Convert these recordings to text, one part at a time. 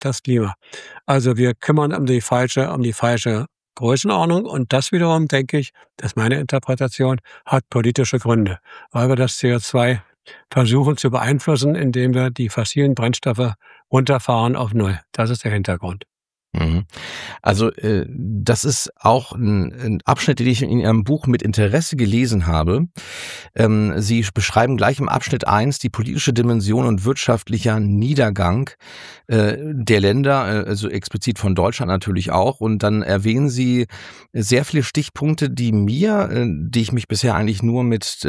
das Klima. Also wir kümmern um die falsche Größenordnung und das wiederum, denke ich, das ist meine Interpretation, hat politische Gründe, weil wir das CO2 versuchen zu beeinflussen, indem wir die fossilen Brennstoffe runterfahren auf Null. Das ist der Hintergrund. Mhm. Also das ist auch ein Abschnitt, den ich in Ihrem Buch mit Interesse gelesen habe. Sie beschreiben gleich im Abschnitt 1 die politische Dimension und wirtschaftlicher Niedergang der Länder, also explizit von Deutschland natürlich auch. Und dann erwähnen Sie sehr viele Stichpunkte, der ich mich bisher eigentlich nur mit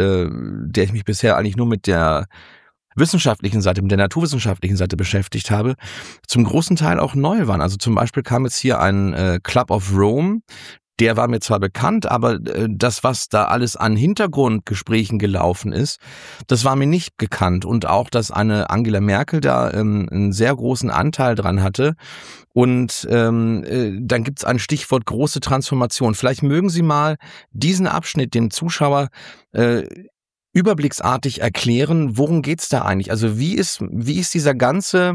der wissenschaftlichen Seite, mit der naturwissenschaftlichen Seite beschäftigt habe, zum großen Teil auch neu waren. Also zum Beispiel kam jetzt hier ein Club of Rome, der war mir zwar bekannt, aber das, was da alles an Hintergrundgesprächen gelaufen ist, das war mir nicht bekannt. Und auch, dass eine Angela Merkel da einen sehr großen Anteil dran hatte. Und dann gibt's ein Stichwort große Transformation. Vielleicht mögen Sie mal diesen Abschnitt dem Zuschauer überblicksartig erklären, worum geht's da eigentlich? Also wie ist dieser ganze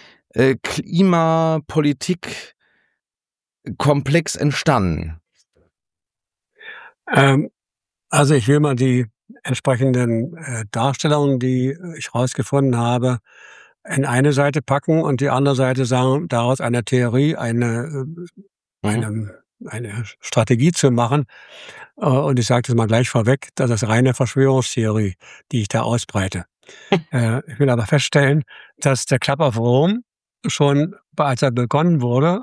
Klimapolitik-Komplex entstanden? Also ich will mal die entsprechenden Darstellungen, die ich rausgefunden habe, in eine Seite packen und die andere Seite sagen, daraus eine Theorie, eine Strategie zu machen. Und ich sage das mal gleich vorweg, das ist reine Verschwörungstheorie, die ich da ausbreite. Ich will aber feststellen, dass der Club of Rome schon, als er begonnen wurde,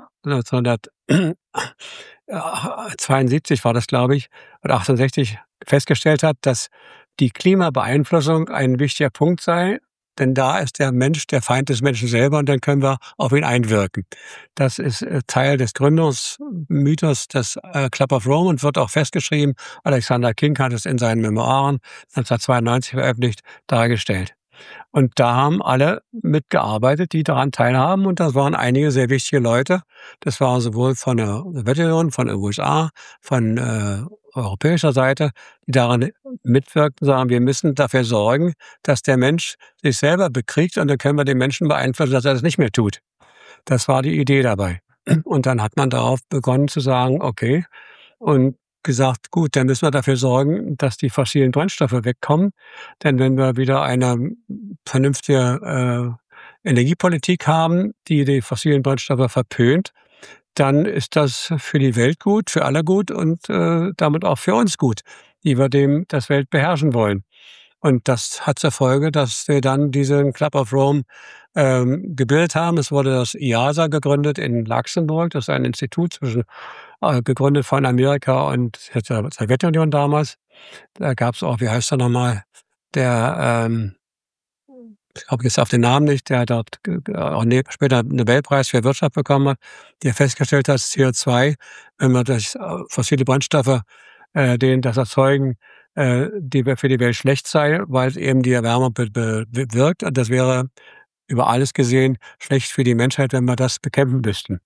1972 war das, glaube ich, oder 68, festgestellt hat, dass die Klimabeeinflussung ein wichtiger Punkt sei, denn da ist der Mensch der Feind des Menschen selber und dann können wir auf ihn einwirken. Das ist Teil des Gründungsmythos des Club of Rome und wird auch festgeschrieben. Alexander King hat es in seinen Memoiren 1992 veröffentlicht, dargestellt. Und da haben alle mitgearbeitet, die daran teilhaben. Und das waren einige sehr wichtige Leute. Das war sowohl von der Sowjetunion, von den USA, von europäischer Seite, die daran mitwirkten, sagen, wir müssen dafür sorgen, dass der Mensch sich selber bekriegt und dann können wir den Menschen beeinflussen, dass er das nicht mehr tut. Das war die Idee dabei. Und dann hat man darauf begonnen zu sagen, okay, und gesagt, gut, dann müssen wir dafür sorgen, dass die fossilen Brennstoffe wegkommen. Denn wenn wir wieder eine vernünftige Energiepolitik haben, die die fossilen Brennstoffe verpönt, dann ist das für die Welt gut, für alle gut und damit auch für uns gut, die wir das Welt beherrschen wollen. Und das hat zur Folge, dass wir dann diesen Club of Rome gebildet haben. Es wurde das IASA gegründet in Luxemburg. Das ist ein Institut gegründet von Amerika und der Sowjetunion damals. Da gab es auch, wie heißt er nochmal, der ich glaube jetzt auf den Namen nicht, der dort auch später einen Nobelpreis für Wirtschaft bekommen hat, der festgestellt hat, dass CO2, wenn man das fossile Brennstoffe, das erzeugen, die für die Welt schlecht sei, weil es eben die Erwärmung bewirkt. Und das wäre über alles gesehen schlecht für die Menschheit, wenn wir das bekämpfen müssten.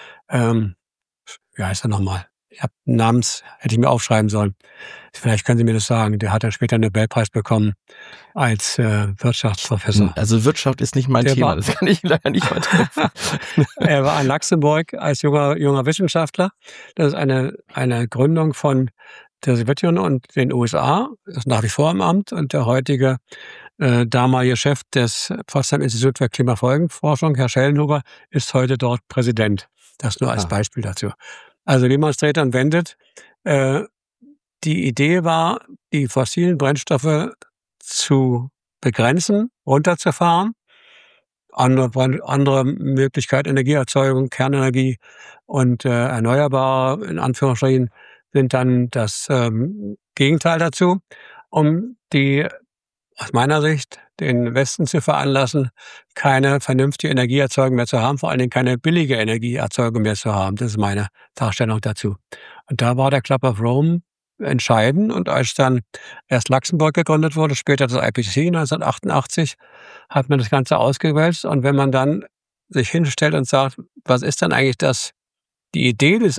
Wie heißt er nochmal? Ich habe hätte ich mir aufschreiben sollen. Vielleicht können Sie mir das sagen. Der hat dann später einen Nobelpreis bekommen als Wirtschaftsprofessor. Also Wirtschaft ist nicht mein Thema, das kann ich leider nicht weiterhelfen. Er war in Luxemburg als junger Wissenschaftler. Das ist eine Gründung von der Sowjetunion und den USA. Ist nach wie vor im Amt und der heutige damalige Chef des Potsdam Institut für Klimafolgenforschung, Herr Schellenhuber, ist heute dort Präsident. Das nur als Beispiel dazu. Also wie man es dreht und wendet, die Idee war, die fossilen Brennstoffe zu begrenzen, runterzufahren. Andere Möglichkeit, Energieerzeugung, Kernenergie und erneuerbare, in Anführungsstrichen, sind dann das Gegenteil dazu, um aus meiner Sicht, den Westen zu veranlassen, keine vernünftige Energieerzeugung mehr zu haben, vor allen Dingen keine billige Energieerzeugung mehr zu haben. Das ist meine Darstellung dazu. Und da war der Club of Rome entscheidend. Und als dann erst Luxemburg gegründet wurde, später das IPCC 1988, hat man das Ganze ausgewälzt. Und wenn man dann sich hinstellt und sagt, was ist denn eigentlich die Idee des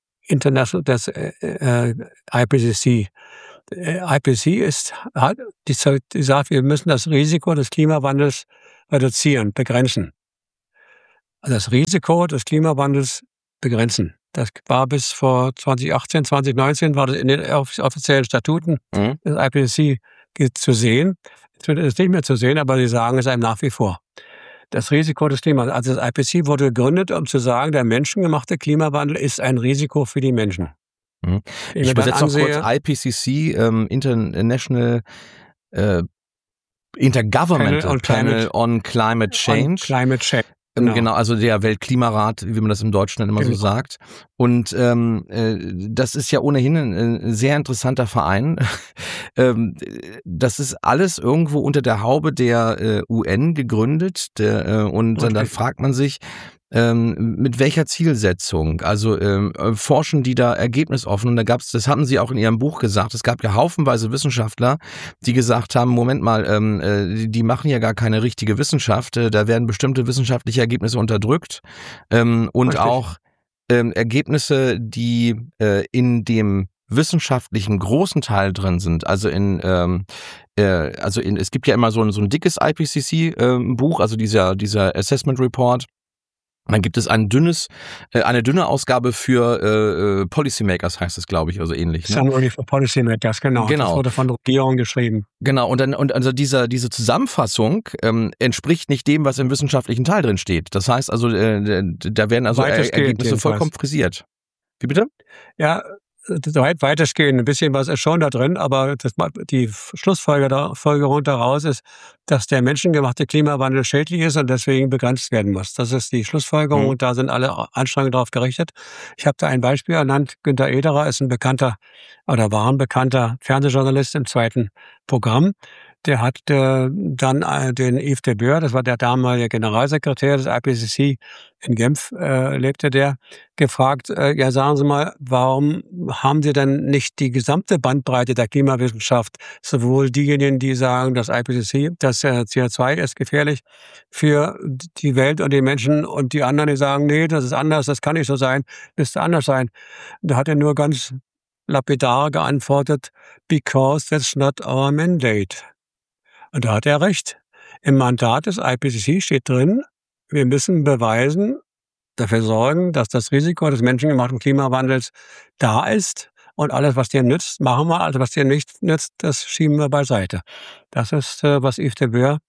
IPCC? IPCC die sagt, wir müssen das Risiko des Klimawandels reduzieren, begrenzen. das Risiko des Klimawandels begrenzen. Das war bis vor 2018, 2019 war das in den offiziellen Statuten des IPCC zu sehen. Jetzt wird es nicht mehr zu sehen, aber sie sagen es einem nach wie vor. Das Risiko des Klimawandels. Also das IPCC wurde gegründet, um zu sagen, der menschengemachte Klimawandel ist ein Risiko für die Menschen. Ich übersetze noch kurz IPCC, International Intergovernmental Panel on Climate Change. Genau, also der Weltklimarat, wie man das im Deutschen dann immer so sagt. Und das ist ja ohnehin ein sehr interessanter Verein. Das ist alles irgendwo unter der Haube der UN gegründet. Dann fragt man sich, mit welcher Zielsetzung? Also forschen die da ergebnisoffen? Und das hatten Sie auch in Ihrem Buch gesagt, es gab ja haufenweise Wissenschaftler, die gesagt haben, Moment mal, die machen ja gar keine richtige Wissenschaft, da werden bestimmte wissenschaftliche Ergebnisse unterdrückt und auch Ergebnisse, die in dem wissenschaftlichen großen Teil drin sind, es gibt ja immer so ein dickes IPCC-Buch, also dieser Assessment Report. Dann gibt es eine dünne Ausgabe für Policymakers, heißt es, glaube ich, also ähnlich. Ne? Summary for Policymakers, genau. Das wurde von der Regierung geschrieben. Genau, und also diese Zusammenfassung entspricht nicht dem, was im wissenschaftlichen Teil drin steht. Das heißt also, da werden also Ergebnisse vollkommen frisiert. Wie bitte? Ja, weitestgehend. Ein bisschen was ist schon da drin, aber die Schlussfolgerung daraus ist, dass der menschengemachte Klimawandel schädlich ist und deswegen begrenzt werden muss. Das ist die Schlussfolgerung und da sind alle Anstrengungen darauf gerichtet. Ich habe da ein Beispiel ernannt. Günter Ederer ist war ein bekannter Fernsehjournalist im zweiten Programm. Der hat dann den Yves de Boer, das war der damalige Generalsekretär des IPCC, in Genf lebte der, gefragt, sagen Sie mal, warum haben Sie denn nicht die gesamte Bandbreite der Klimawissenschaft, sowohl diejenigen, die sagen, das IPCC, das CO2 ist gefährlich für die Welt und die Menschen und die anderen, die sagen, nee, das ist anders, das kann nicht so sein, müsste anders sein. Da hat er nur ganz lapidar geantwortet, because that's not our mandate. Und da hat er recht. Im Mandat des IPCC steht drin, wir müssen beweisen, dafür sorgen, dass das Risiko des menschengemachten Klimawandels da ist und alles, was dir nützt, machen wir, alles, was dir nicht nützt, das schieben wir beiseite. Das ist, was Yves de Boer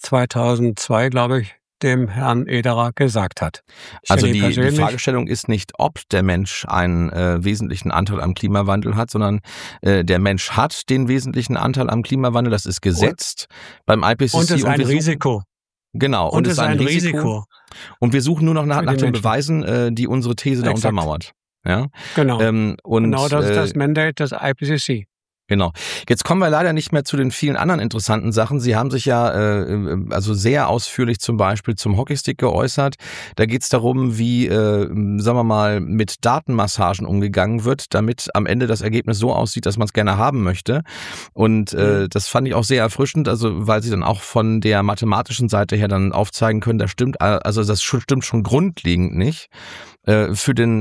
2002, glaube ich, dem Herrn Ederer gesagt hat. Also die Fragestellung ist nicht, ob der Mensch einen wesentlichen Anteil am Klimawandel hat, sondern der Mensch hat den wesentlichen Anteil am Klimawandel. Das ist gesetzt beim IPCC. Und es ist ein Risiko. Genau. Und es ist ein Risiko. Und wir suchen nur noch nach den Beweisen, die unsere These da untermauert. Ja? Genau. Genau, das ist das Mandate des IPCC. Genau. Jetzt kommen wir leider nicht mehr zu den vielen anderen interessanten Sachen. Sie haben sich ja also sehr ausführlich zum Beispiel zum Hockeystick geäußert. Da geht es darum, wie, sagen wir mal, mit Datenmassagen umgegangen wird, damit am Ende das Ergebnis so aussieht, dass man es gerne haben möchte. Und das fand ich auch sehr erfrischend, also weil Sie dann auch von der mathematischen Seite her dann aufzeigen können, das stimmt schon grundlegend nicht. Für den,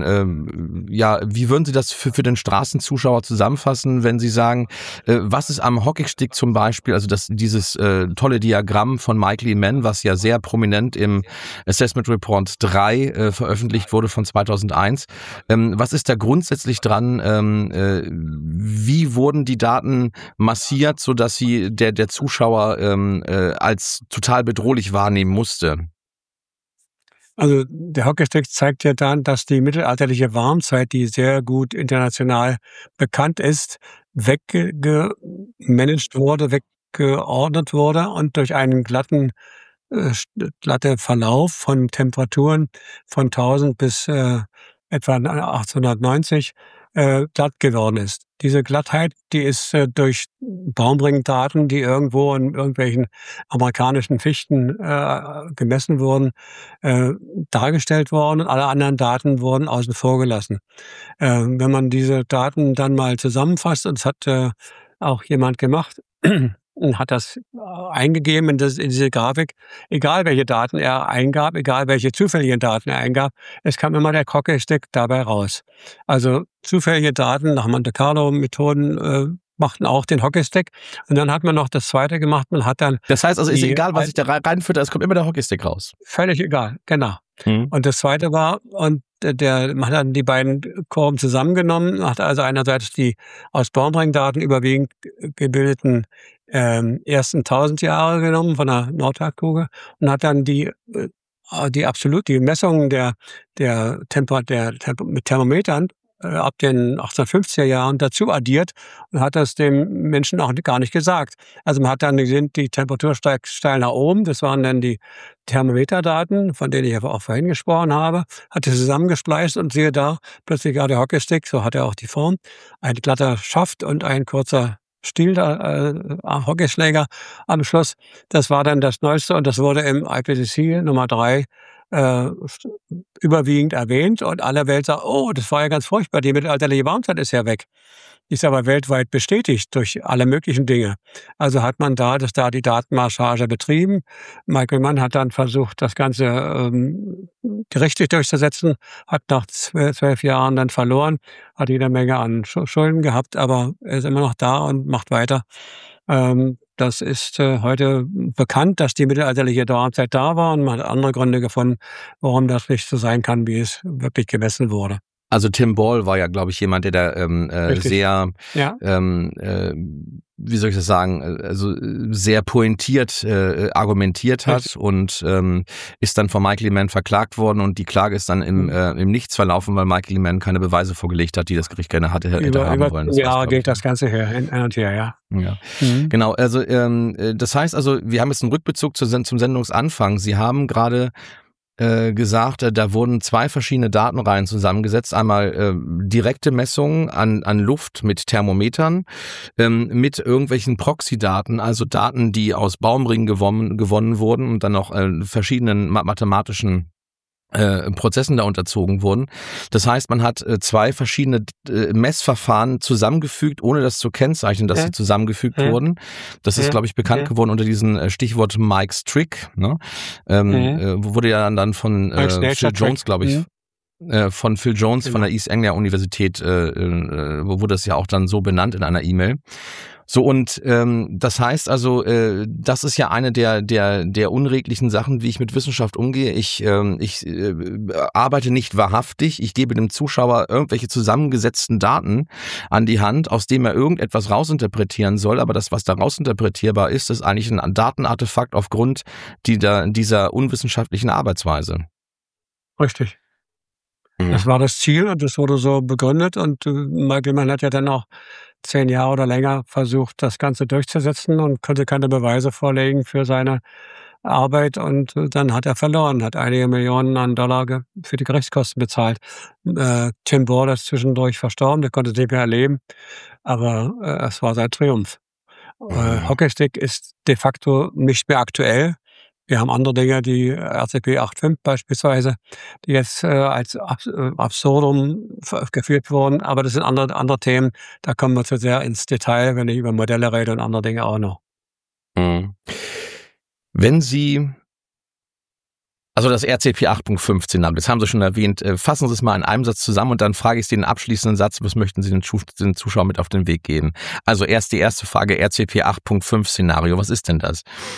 wie würden Sie das für den Straßenzuschauer zusammenfassen, wenn Sie sagen, was ist am Hockeystick zum Beispiel, also dieses tolle Diagramm von Michael E. Mann, was ja sehr prominent im Assessment Report 3 veröffentlicht wurde von 2001. Was ist da grundsätzlich dran? Wie wurden die Daten massiert, sodass sie der Zuschauer als total bedrohlich wahrnehmen musste? Also der Hockeystick zeigt ja dann, dass die mittelalterliche Warmzeit, die sehr gut international bekannt ist, weggemanagt wurde, weggeordnet wurde und durch einen glatte Verlauf von Temperaturen von 1000 bis etwa 1890 glatt geworden ist. Diese Glattheit, die ist durch Baumringdaten, die irgendwo in irgendwelchen amerikanischen Fichten gemessen wurden, dargestellt worden und alle anderen Daten wurden außen vor gelassen. Wenn man diese Daten dann mal zusammenfasst, und das hat auch jemand gemacht, und hat das eingegeben in diese Grafik, egal welche Daten er eingab, egal welche zufälligen Daten er eingab, es kam immer der Hockeystick dabei raus. Also zufällige Daten nach Monte Carlo Methoden machten auch den Hockeystick. Und dann hat man noch das Zweite gemacht, man hat dann... Das heißt also, ist egal, was ich da reinführe, es kommt immer der Hockeystick raus. Völlig egal, genau. Mhm. Und das Zweite war, man hat dann die beiden Kurven zusammengenommen, hat also einerseits die aus Baumringdaten überwiegend gebildeten ersten 1000 Jahre genommen von der Nordhalbkugel und hat dann die Messungen mit Thermometern ab den 1850er Jahren dazu addiert und hat das dem Menschen auch gar nicht gesagt. Also man hat dann gesehen, die Temperatur steigt steil nach oben. Das waren dann die Thermometerdaten, von denen ich auch vorhin gesprochen habe, hat es zusammengespleist und siehe da, plötzlich war der Hockeystick, so hat er auch die Form, ein glatter Schaft und ein kurzer Stiel, Hockeyschläger am Schluss. Das war dann das Neueste und das wurde im IPCC Nummer 3 überwiegend erwähnt und alle Welt sagt, oh, das war ja ganz furchtbar, die mittelalterliche Baumzeit ist ja weg. Ist aber weltweit bestätigt durch alle möglichen Dinge. Also hat man da die Datenmarschage betrieben. Michael Mann hat dann versucht, das Ganze gerichtlich durchzusetzen, hat nach 12 Jahren dann verloren, hat jede Menge an Schulden gehabt, aber er ist immer noch da und macht weiter. Das ist heute bekannt, dass die mittelalterliche Baumzeit da war und man hat andere Gründe gefunden, warum das nicht so sein kann, wie es wirklich gemessen wurde. Also Tim Ball war ja, glaube ich, jemand, der da sehr, Ja. wie soll ich das sagen, also sehr pointiert argumentiert hat. Richtig. Und ist dann von Michael Mann verklagt worden und die Klage ist dann im Nichts verlaufen, weil Michael Mann keine Beweise vorgelegt hat, die das Gericht gerne hätte haben wollen. Ja, geht das Ganze hin und her, ja. Ja, genau. Also das heißt also, wir haben jetzt einen Rückbezug zum Sendungsanfang. Sie haben gerade gesagt, da wurden zwei verschiedene Datenreihen zusammengesetzt. Einmal direkte Messungen an Luft mit Thermometern, mit irgendwelchen Proxy-Daten, also Daten, die aus Baumringen gewonnen wurden und dann noch verschiedenen mathematischen Prozessen da unterzogen wurden. Das heißt, man hat zwei verschiedene Messverfahren zusammengefügt, ohne das zu kennzeichnen, dass sie zusammengefügt wurden. Das ist, glaube ich, bekannt geworden unter diesem Stichwort Mike's Trick. Ne? Wurde ja dann von Phil Jones, glaube ich, von Phil Jones von der East Anglia Universität, wurde das ja auch dann so benannt in einer E-Mail. So, und das heißt also, das ist ja eine der unredlichen Sachen, wie ich mit Wissenschaft umgehe. Ich arbeite nicht wahrhaftig, ich gebe dem Zuschauer irgendwelche zusammengesetzten Daten an die Hand, aus dem er irgendetwas rausinterpretieren soll, aber das, was da rausinterpretierbar ist, ist eigentlich ein Datenartefakt aufgrund dieser unwissenschaftlichen Arbeitsweise. Richtig. Das war das Ziel und das wurde so begründet und Michael Mann hat ja dann auch 10 Jahre oder länger versucht, das Ganze durchzusetzen und konnte keine Beweise vorlegen für seine Arbeit und dann hat er verloren, hat einige Millionen an Dollar für die Gerichtskosten bezahlt. Tim Ball ist zwischendurch verstorben, der konnte es nicht mehr erleben, aber es war sein Triumph. Hockeystick ist de facto nicht mehr aktuell. Wir haben andere Dinge, die RCP 8.5 beispielsweise, die jetzt als Absurdum geführt wurden. Aber das sind andere Themen. Da kommen wir zu sehr ins Detail, wenn ich über Modelle rede und andere Dinge auch noch. Wenn Sie also das RCP 8.5 Szenario, das haben Sie schon erwähnt. Fassen Sie es mal in einem Satz zusammen und dann frage ich Sie den abschließenden Satz, was möchten Sie den Zuschauern mit auf den Weg geben? Also erst die erste Frage, RCP 8.5 Szenario, was ist denn das?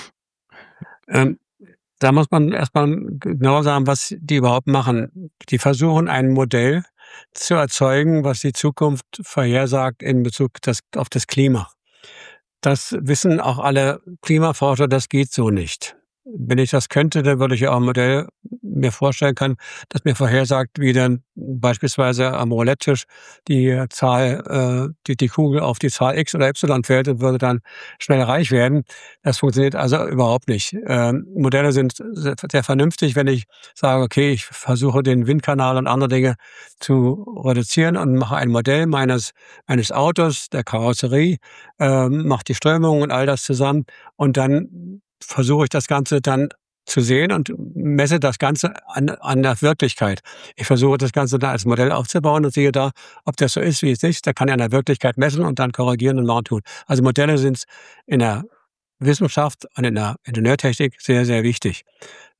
Da muss man erstmal genau sagen, was die überhaupt machen. Die versuchen, ein Modell zu erzeugen, was die Zukunft vorhersagt in Bezug auf das Klima. Das wissen auch alle Klimaforscher, das geht so nicht. Wenn ich das könnte, dann würde ich auch ein Modell mir vorstellen können, das mir vorhersagt, wie dann beispielsweise am Roulette-Tisch die Zahl, die Kugel auf die Zahl X oder Y fällt und würde dann schnell reich werden. Das funktioniert also überhaupt nicht. Modelle sind sehr vernünftig, wenn ich sage, okay, ich versuche den Windkanal und andere Dinge zu reduzieren und mache ein Modell meines Autos, der Karosserie, mache die Strömung und all das zusammen und dann versuche ich das Ganze dann zu sehen und messe das Ganze an der Wirklichkeit. Ich versuche das Ganze dann als Modell aufzubauen und sehe da, ob das so ist, wie es ist. Da kann ich an der Wirklichkeit messen und dann korrigieren und machen tun. Also Modelle sind in der Wissenschaft und in der Ingenieurtechnik sehr, sehr wichtig.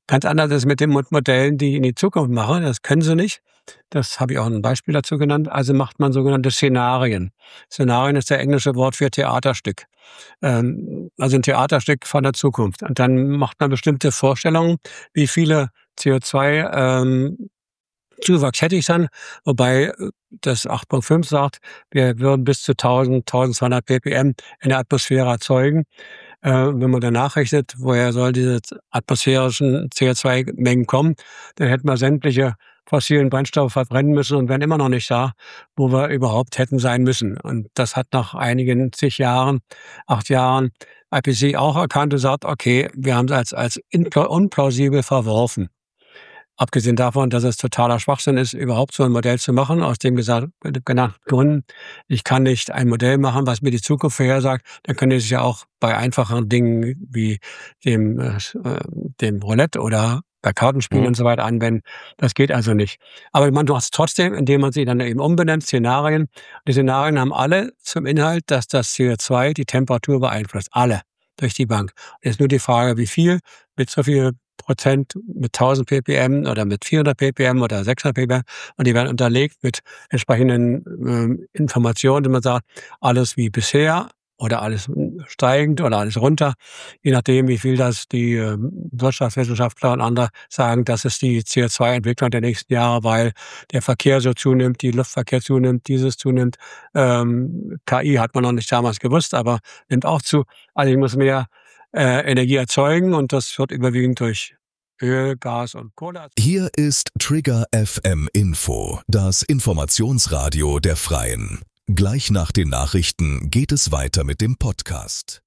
Ganz anders ist mit den Modellen, die in die Zukunft machen. Das können sie nicht. Das habe ich auch ein Beispiel dazu genannt. Also macht man sogenannte Szenarien. Szenarien ist der englische Wort für Theaterstück. Also ein Theaterstück von der Zukunft. Und dann macht man bestimmte Vorstellungen, wie viele CO2 Zuwachs hätte ich dann, wobei das 8.5 sagt, wir würden bis zu 1200 ppm in der Atmosphäre erzeugen. Wenn man danach rechnet, woher soll diese atmosphärischen CO2-Mengen kommen, dann hätten wir sämtliche fossilen Brennstoffe verbrennen müssen und wären immer noch nicht da, wo wir überhaupt hätten sein müssen. Und das hat nach einigen 8 Jahren, IPCC auch erkannt und sagt, okay, wir haben es als unplausibel verworfen. Abgesehen davon, dass es totaler Schwachsinn ist, überhaupt so ein Modell zu machen, aus dem genannten Gründen. Ich kann nicht ein Modell machen, was mir die Zukunft vorhersagt. Dann könnte ich es ja auch bei einfachen Dingen wie dem Roulette oder bei Kartenspielen und so weiter anwenden. Das geht also nicht. Aber man macht es trotzdem, indem man sie dann eben umbenennt, Szenarien. Die Szenarien haben alle zum Inhalt, dass das CO2 die Temperatur beeinflusst. Alle. Durch die Bank. Jetzt nur die Frage, wie viel, mit so viel Prozent, mit 1000 ppm oder mit 400 ppm oder 600 ppm. Und die werden unterlegt mit entsprechenden Informationen, die man sagt, alles wie bisher oder alles steigend oder alles runter, je nachdem, wie viel das die Wirtschaftswissenschaftler und andere sagen, das ist die CO2-Entwicklung der nächsten Jahre, weil der Verkehr so zunimmt, die Luftverkehr zunimmt, dieses zunimmt. KI hat man noch nicht damals gewusst, aber nimmt auch zu. Also ich muss mehr Energie erzeugen und das wird überwiegend durch Öl, Gas und Kohle. Hier ist Trigger FM Info, das Informationsradio der Freien. Gleich nach den Nachrichten geht es weiter mit dem Podcast.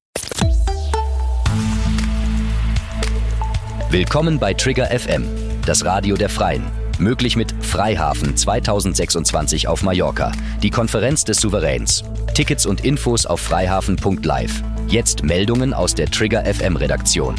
Willkommen bei Trigger FM, das Radio der Freien. Möglich mit Freihafen 2026 auf Mallorca, die Konferenz des Souveräns. Tickets und Infos auf freihafen.live. Jetzt Meldungen aus der Trigger FM Redaktion.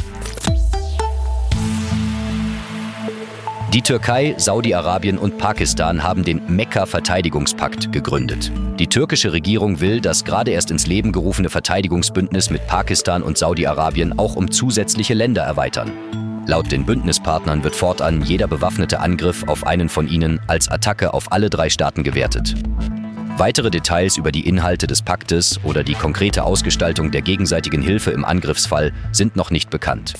Die Türkei, Saudi-Arabien und Pakistan haben den Mekka-Verteidigungspakt gegründet. Die türkische Regierung will das gerade erst ins Leben gerufene Verteidigungsbündnis mit Pakistan und Saudi-Arabien auch um zusätzliche Länder erweitern. Laut den Bündnispartnern wird fortan jeder bewaffnete Angriff auf einen von ihnen als Attacke auf alle 3 Staaten gewertet. Weitere Details über die Inhalte des Paktes oder die konkrete Ausgestaltung der gegenseitigen Hilfe im Angriffsfall sind noch nicht bekannt.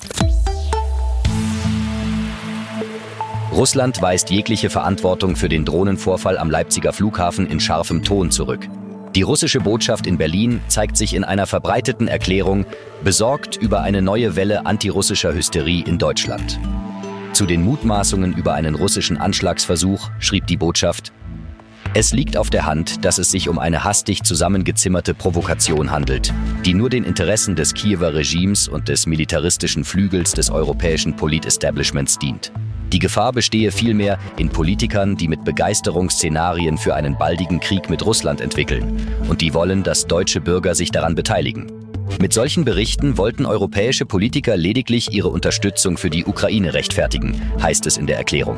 Russland weist jegliche Verantwortung für den Drohnenvorfall am Leipziger Flughafen in scharfem Ton zurück. Die russische Botschaft in Berlin zeigt sich in einer verbreiteten Erklärung besorgt über eine neue Welle antirussischer Hysterie in Deutschland. Zu den Mutmaßungen über einen russischen Anschlagsversuch schrieb die Botschaft: Es liegt auf der Hand, dass es sich um eine hastig zusammengezimmerte Provokation handelt, die nur den Interessen des Kiewer Regimes und des militaristischen Flügels des europäischen Polit-Establishments dient. Die Gefahr bestehe vielmehr in Politikern, die mit Begeisterung Szenarien für einen baldigen Krieg mit Russland entwickeln und die wollen, dass deutsche Bürger sich daran beteiligen. Mit solchen Berichten wollten europäische Politiker lediglich ihre Unterstützung für die Ukraine rechtfertigen, heißt es in der Erklärung.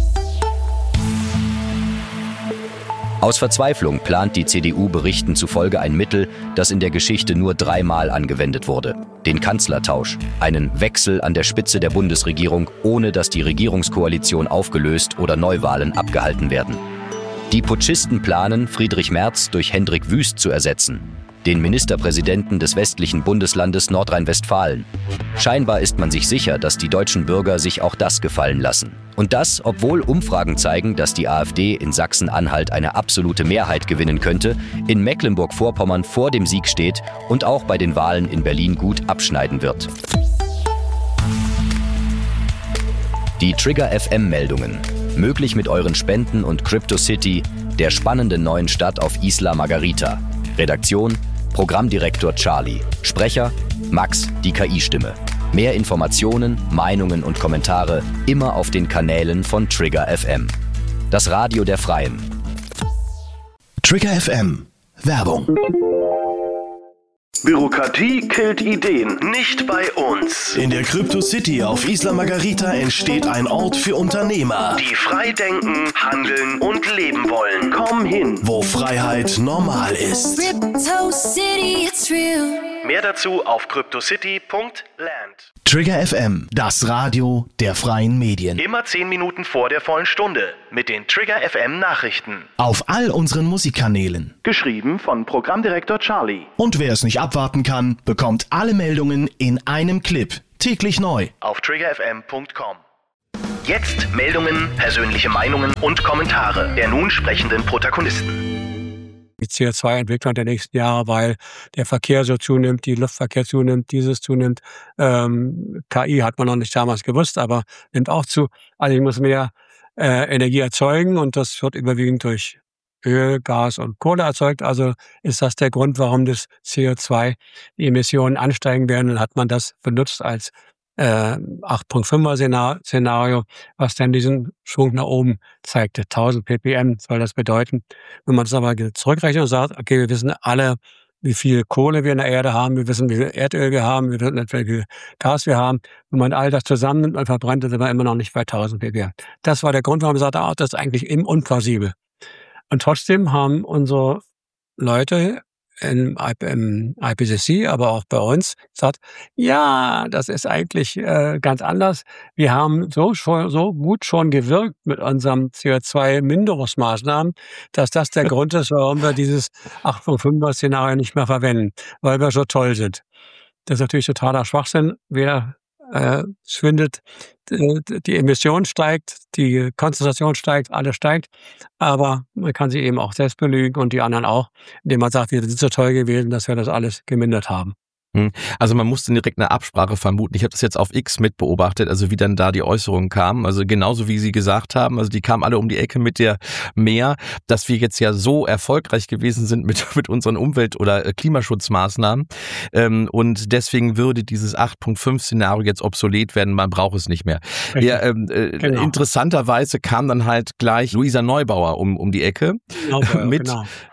Aus Verzweiflung plant die CDU Berichten zufolge ein Mittel, das in der Geschichte nur 3-mal angewendet wurde: den Kanzlertausch, einen Wechsel an der Spitze der Bundesregierung, ohne dass die Regierungskoalition aufgelöst oder Neuwahlen abgehalten werden. Die Putschisten planen, Friedrich Merz durch Hendrik Wüst zu ersetzen, den Ministerpräsidenten des westlichen Bundeslandes Nordrhein-Westfalen. Scheinbar ist man sich sicher, dass die deutschen Bürger sich auch das gefallen lassen. Und das, obwohl Umfragen zeigen, dass die AfD in Sachsen-Anhalt eine absolute Mehrheit gewinnen könnte, in Mecklenburg-Vorpommern vor dem Sieg steht und auch bei den Wahlen in Berlin gut abschneiden wird. Die Trigger FM-Meldungen. Möglich mit euren Spenden und CryptoCity, der spannenden neuen Stadt auf Isla Margarita. Redaktion: Programmdirektor Charlie. Sprecher: Max, die KI-Stimme. Mehr Informationen, Meinungen und Kommentare immer auf den Kanälen von Trigger FM. Das Radio der Freien. Trigger FM. Werbung. Bürokratie killt Ideen, nicht bei uns. In der CryptoCity auf Isla Margarita entsteht ein Ort für Unternehmer, die frei denken, handeln und leben wollen. Komm hin, wo Freiheit normal ist. Crypto City, it's real. Mehr dazu auf cryptocity.land. Trigger FM, das Radio der freien Medien. Immer 10 Minuten vor der vollen Stunde mit den Trigger FM Nachrichten. Auf all unseren Musikkanälen. Geschrieben von Programmdirektor Charlie. Und wer es nicht abwarten kann, bekommt alle Meldungen in einem Clip. Täglich neu. Auf triggerfm.com. Jetzt Meldungen, persönliche Meinungen und Kommentare der nun sprechenden Protagonisten. Die CO2-Entwicklung der nächsten Jahre, weil der Verkehr so zunimmt, die Luftverkehr zunimmt, dieses zunimmt. KI hat man noch nicht damals gewusst, aber nimmt auch zu. Also ich muss mehr Energie erzeugen und das wird überwiegend durch Öl, Gas und Kohle erzeugt. Also ist das der Grund, warum das CO2, die Emissionen ansteigen werden. Dann hat man das benutzt als 8.5er Szenario, was dann diesen Schwung nach oben zeigte. 1000 ppm soll das bedeuten. Wenn man das aber zurückrechnet und sagt, okay, wir wissen alle, wie viel Kohle wir in der Erde haben, wir wissen, wie viel Erdöl wir haben, wir wissen, wie viel Gas wir haben. Wenn man all das zusammennimmt und verbrennt, dann sind wir immer noch nicht bei 1000 ppm. Das war der Grund, warum wir sagten, das ist eigentlich unplausibel. Und trotzdem haben unsere Leute im IPCC, aber auch bei uns, sagt, ja, das ist eigentlich ganz anders. Wir haben so gut schon gewirkt mit unserem CO2-Minderungsmaßnahmen, dass das der Grund ist, warum wir dieses 8.5er-Szenario nicht mehr verwenden, weil wir so toll sind. Das ist natürlich totaler Schwachsinn. Weder schwindet, die Emission steigt, die Konzentration steigt, alles steigt, aber man kann sich eben auch selbst belügen und die anderen auch, indem man sagt, wir sind so toll gewesen, dass wir das alles gemindert haben. Also man musste direkt eine Absprache vermuten. Ich habe das jetzt auf X mitbeobachtet, also wie dann da die Äußerungen kamen. Also genauso wie Sie gesagt haben, also die kamen alle um die Ecke mit der mehr, dass wir jetzt ja so erfolgreich gewesen sind mit unseren Umwelt- oder Klimaschutzmaßnahmen. Und deswegen würde dieses 8.5-Szenario jetzt obsolet werden, man braucht es nicht mehr. Ja, genau. Interessanterweise kam dann halt gleich Luisa Neubauer um die Ecke mit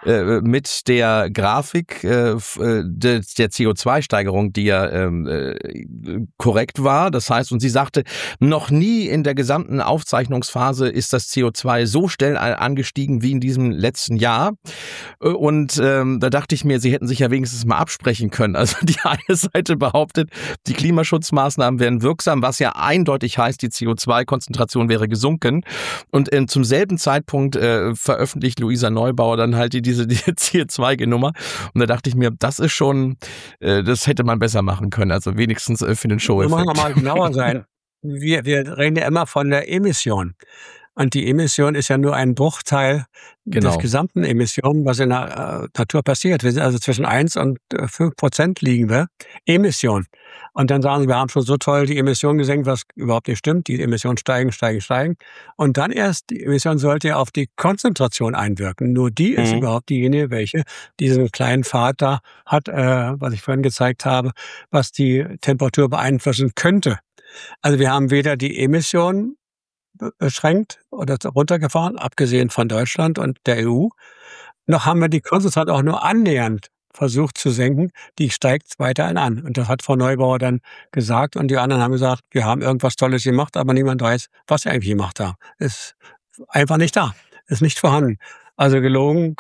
der Grafik der CO2-Steigerung, die ja korrekt war. Das heißt, und sie sagte, noch nie in der gesamten Aufzeichnungsphase ist das CO2 so schnell angestiegen wie in diesem letzten Jahr. Und da dachte ich mir, sie hätten sich ja wenigstens mal absprechen können. Also die eine Seite behauptet, die Klimaschutzmaßnahmen wären wirksam, was ja eindeutig heißt, die CO2-Konzentration wäre gesunken. Und zum selben Zeitpunkt veröffentlicht Luisa Neubauer dann halt diese CO2-Nummer. Und da dachte ich mir, das ist schon, das hätte man besser machen können, also wenigstens für den Show-Effekt. Wir müssen mal genauer sein. Wir reden ja immer von der Emission. Und die Emission ist ja nur ein Bruchteil des gesamten Emissionen, was in der Natur passiert. Wir sind also zwischen 1 und 5% liegen wir. Emission. Und dann sagen sie, wir haben schon so toll die Emissionen gesenkt, was überhaupt nicht stimmt. Die Emissionen steigen. Und dann erst, die Emission sollte ja auf die Konzentration einwirken. Nur die ist überhaupt diejenige, welche diesen kleinen Pfad da hat, was ich vorhin gezeigt habe, was die Temperatur beeinflussen könnte. Also wir haben weder die Emissionen beschränkt oder runtergefahren, abgesehen von Deutschland und der EU, noch haben wir die Konzentration auch nur annähernd versucht zu senken, die steigt weiterhin an. Und das hat Frau Neubauer dann gesagt und die anderen haben gesagt, wir haben irgendwas Tolles gemacht, aber niemand weiß, was sie eigentlich gemacht haben. Ist einfach nicht da, ist nicht vorhanden. Also gelogen.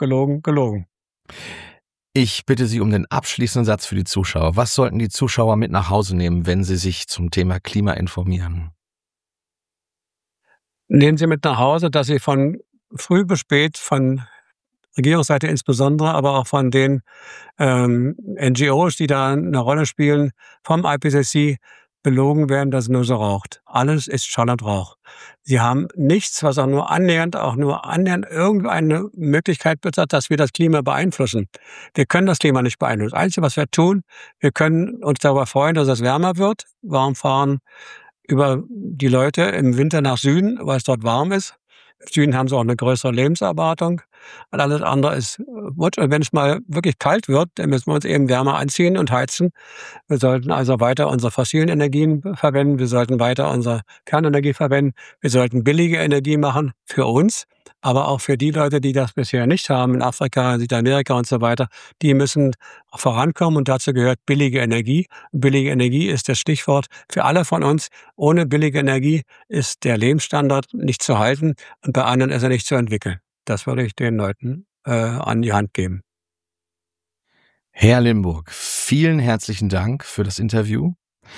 Ich bitte Sie um den abschließenden Satz für die Zuschauer. Was sollten die Zuschauer mit nach Hause nehmen, wenn sie sich zum Thema Klima informieren? Nehmen Sie mit nach Hause, dass Sie von früh bis spät, von Regierungsseite insbesondere, aber auch von den NGOs, die da eine Rolle spielen, vom IPCC belogen werden, dass es nur so raucht. Alles ist Schall und Rauch. Sie haben nichts, was auch nur annähernd irgendeine Möglichkeit besitzt, dass wir das Klima beeinflussen. Wir können das Klima nicht beeinflussen. Das Einzige, was wir tun, wir können uns darüber freuen, dass es wärmer wird. Warum fahren über die Leute im Winter nach Süden, weil es dort warm ist? Im Süden haben sie auch eine größere Lebenserwartung. Und alles andere ist Wutsch. Und wenn es mal wirklich kalt wird, dann müssen wir uns eben wärmer anziehen und heizen. Wir sollten also weiter unsere fossilen Energien verwenden. Wir sollten weiter unsere Kernenergie verwenden. Wir sollten billige Energie machen für uns, aber auch für die Leute, die das bisher nicht haben, in Afrika, Südamerika und so weiter. Die müssen vorankommen und dazu gehört billige Energie. Billige Energie ist das Stichwort für alle von uns. Ohne billige Energie ist der Lebensstandard nicht zu halten und bei anderen ist er nicht zu entwickeln. Das würde ich den Leuten an die Hand geben. Herr Limburg, vielen herzlichen Dank für das Interview.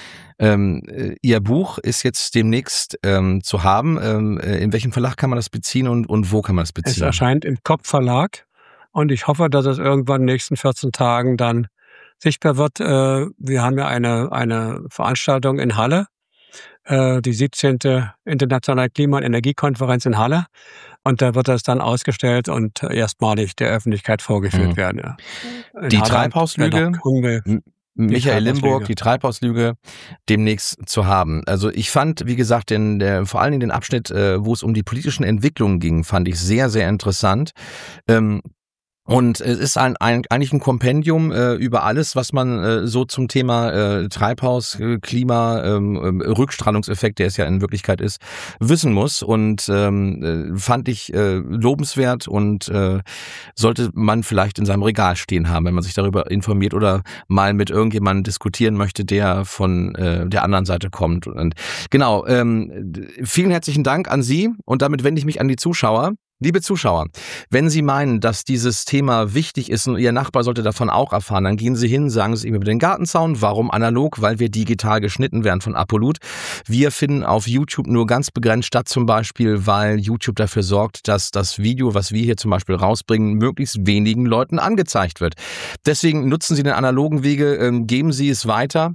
Ihr Buch ist jetzt demnächst zu haben. In welchem Verlag kann man das beziehen und wo kann man das beziehen? Es erscheint im Kopp Verlag und ich hoffe, dass es irgendwann in den nächsten 14 Tagen dann sichtbar wird. Wir haben ja eine Veranstaltung in Halle, die 17. Internationale Klima- und Energiekonferenz in Halle. Und da wird das dann ausgestellt und erstmalig der Öffentlichkeit vorgeführt werden. Ja. Die Treibhauslüge, Michael Limburg, die Treibhauslüge demnächst zu haben. Also ich fand, wie gesagt, vor allen Dingen den Abschnitt, wo es um die politischen Entwicklungen ging, fand ich sehr, sehr interessant. Und es ist eigentlich ein Kompendium über alles, was man so zum Thema Treibhaus, Klima, Rückstrahlungseffekt, der es ja in Wirklichkeit ist, wissen muss. Und fand ich lobenswert und sollte man vielleicht in seinem Regal stehen haben, wenn man sich darüber informiert oder mal mit irgendjemandem diskutieren möchte, der von der anderen Seite kommt. Und genau, vielen herzlichen Dank an Sie und damit wende ich mich an die Zuschauer. Liebe Zuschauer, wenn Sie meinen, dass dieses Thema wichtig ist und Ihr Nachbar sollte davon auch erfahren, dann gehen Sie hin, sagen Sie ihm über den Gartenzaun. Warum analog? Weil wir digital geschnitten werden von Apolut. Wir finden auf YouTube nur ganz begrenzt statt, zum Beispiel, weil YouTube dafür sorgt, dass das Video, was wir hier zum Beispiel rausbringen, möglichst wenigen Leuten angezeigt wird. Deswegen nutzen Sie den analogen Wege, geben Sie es weiter.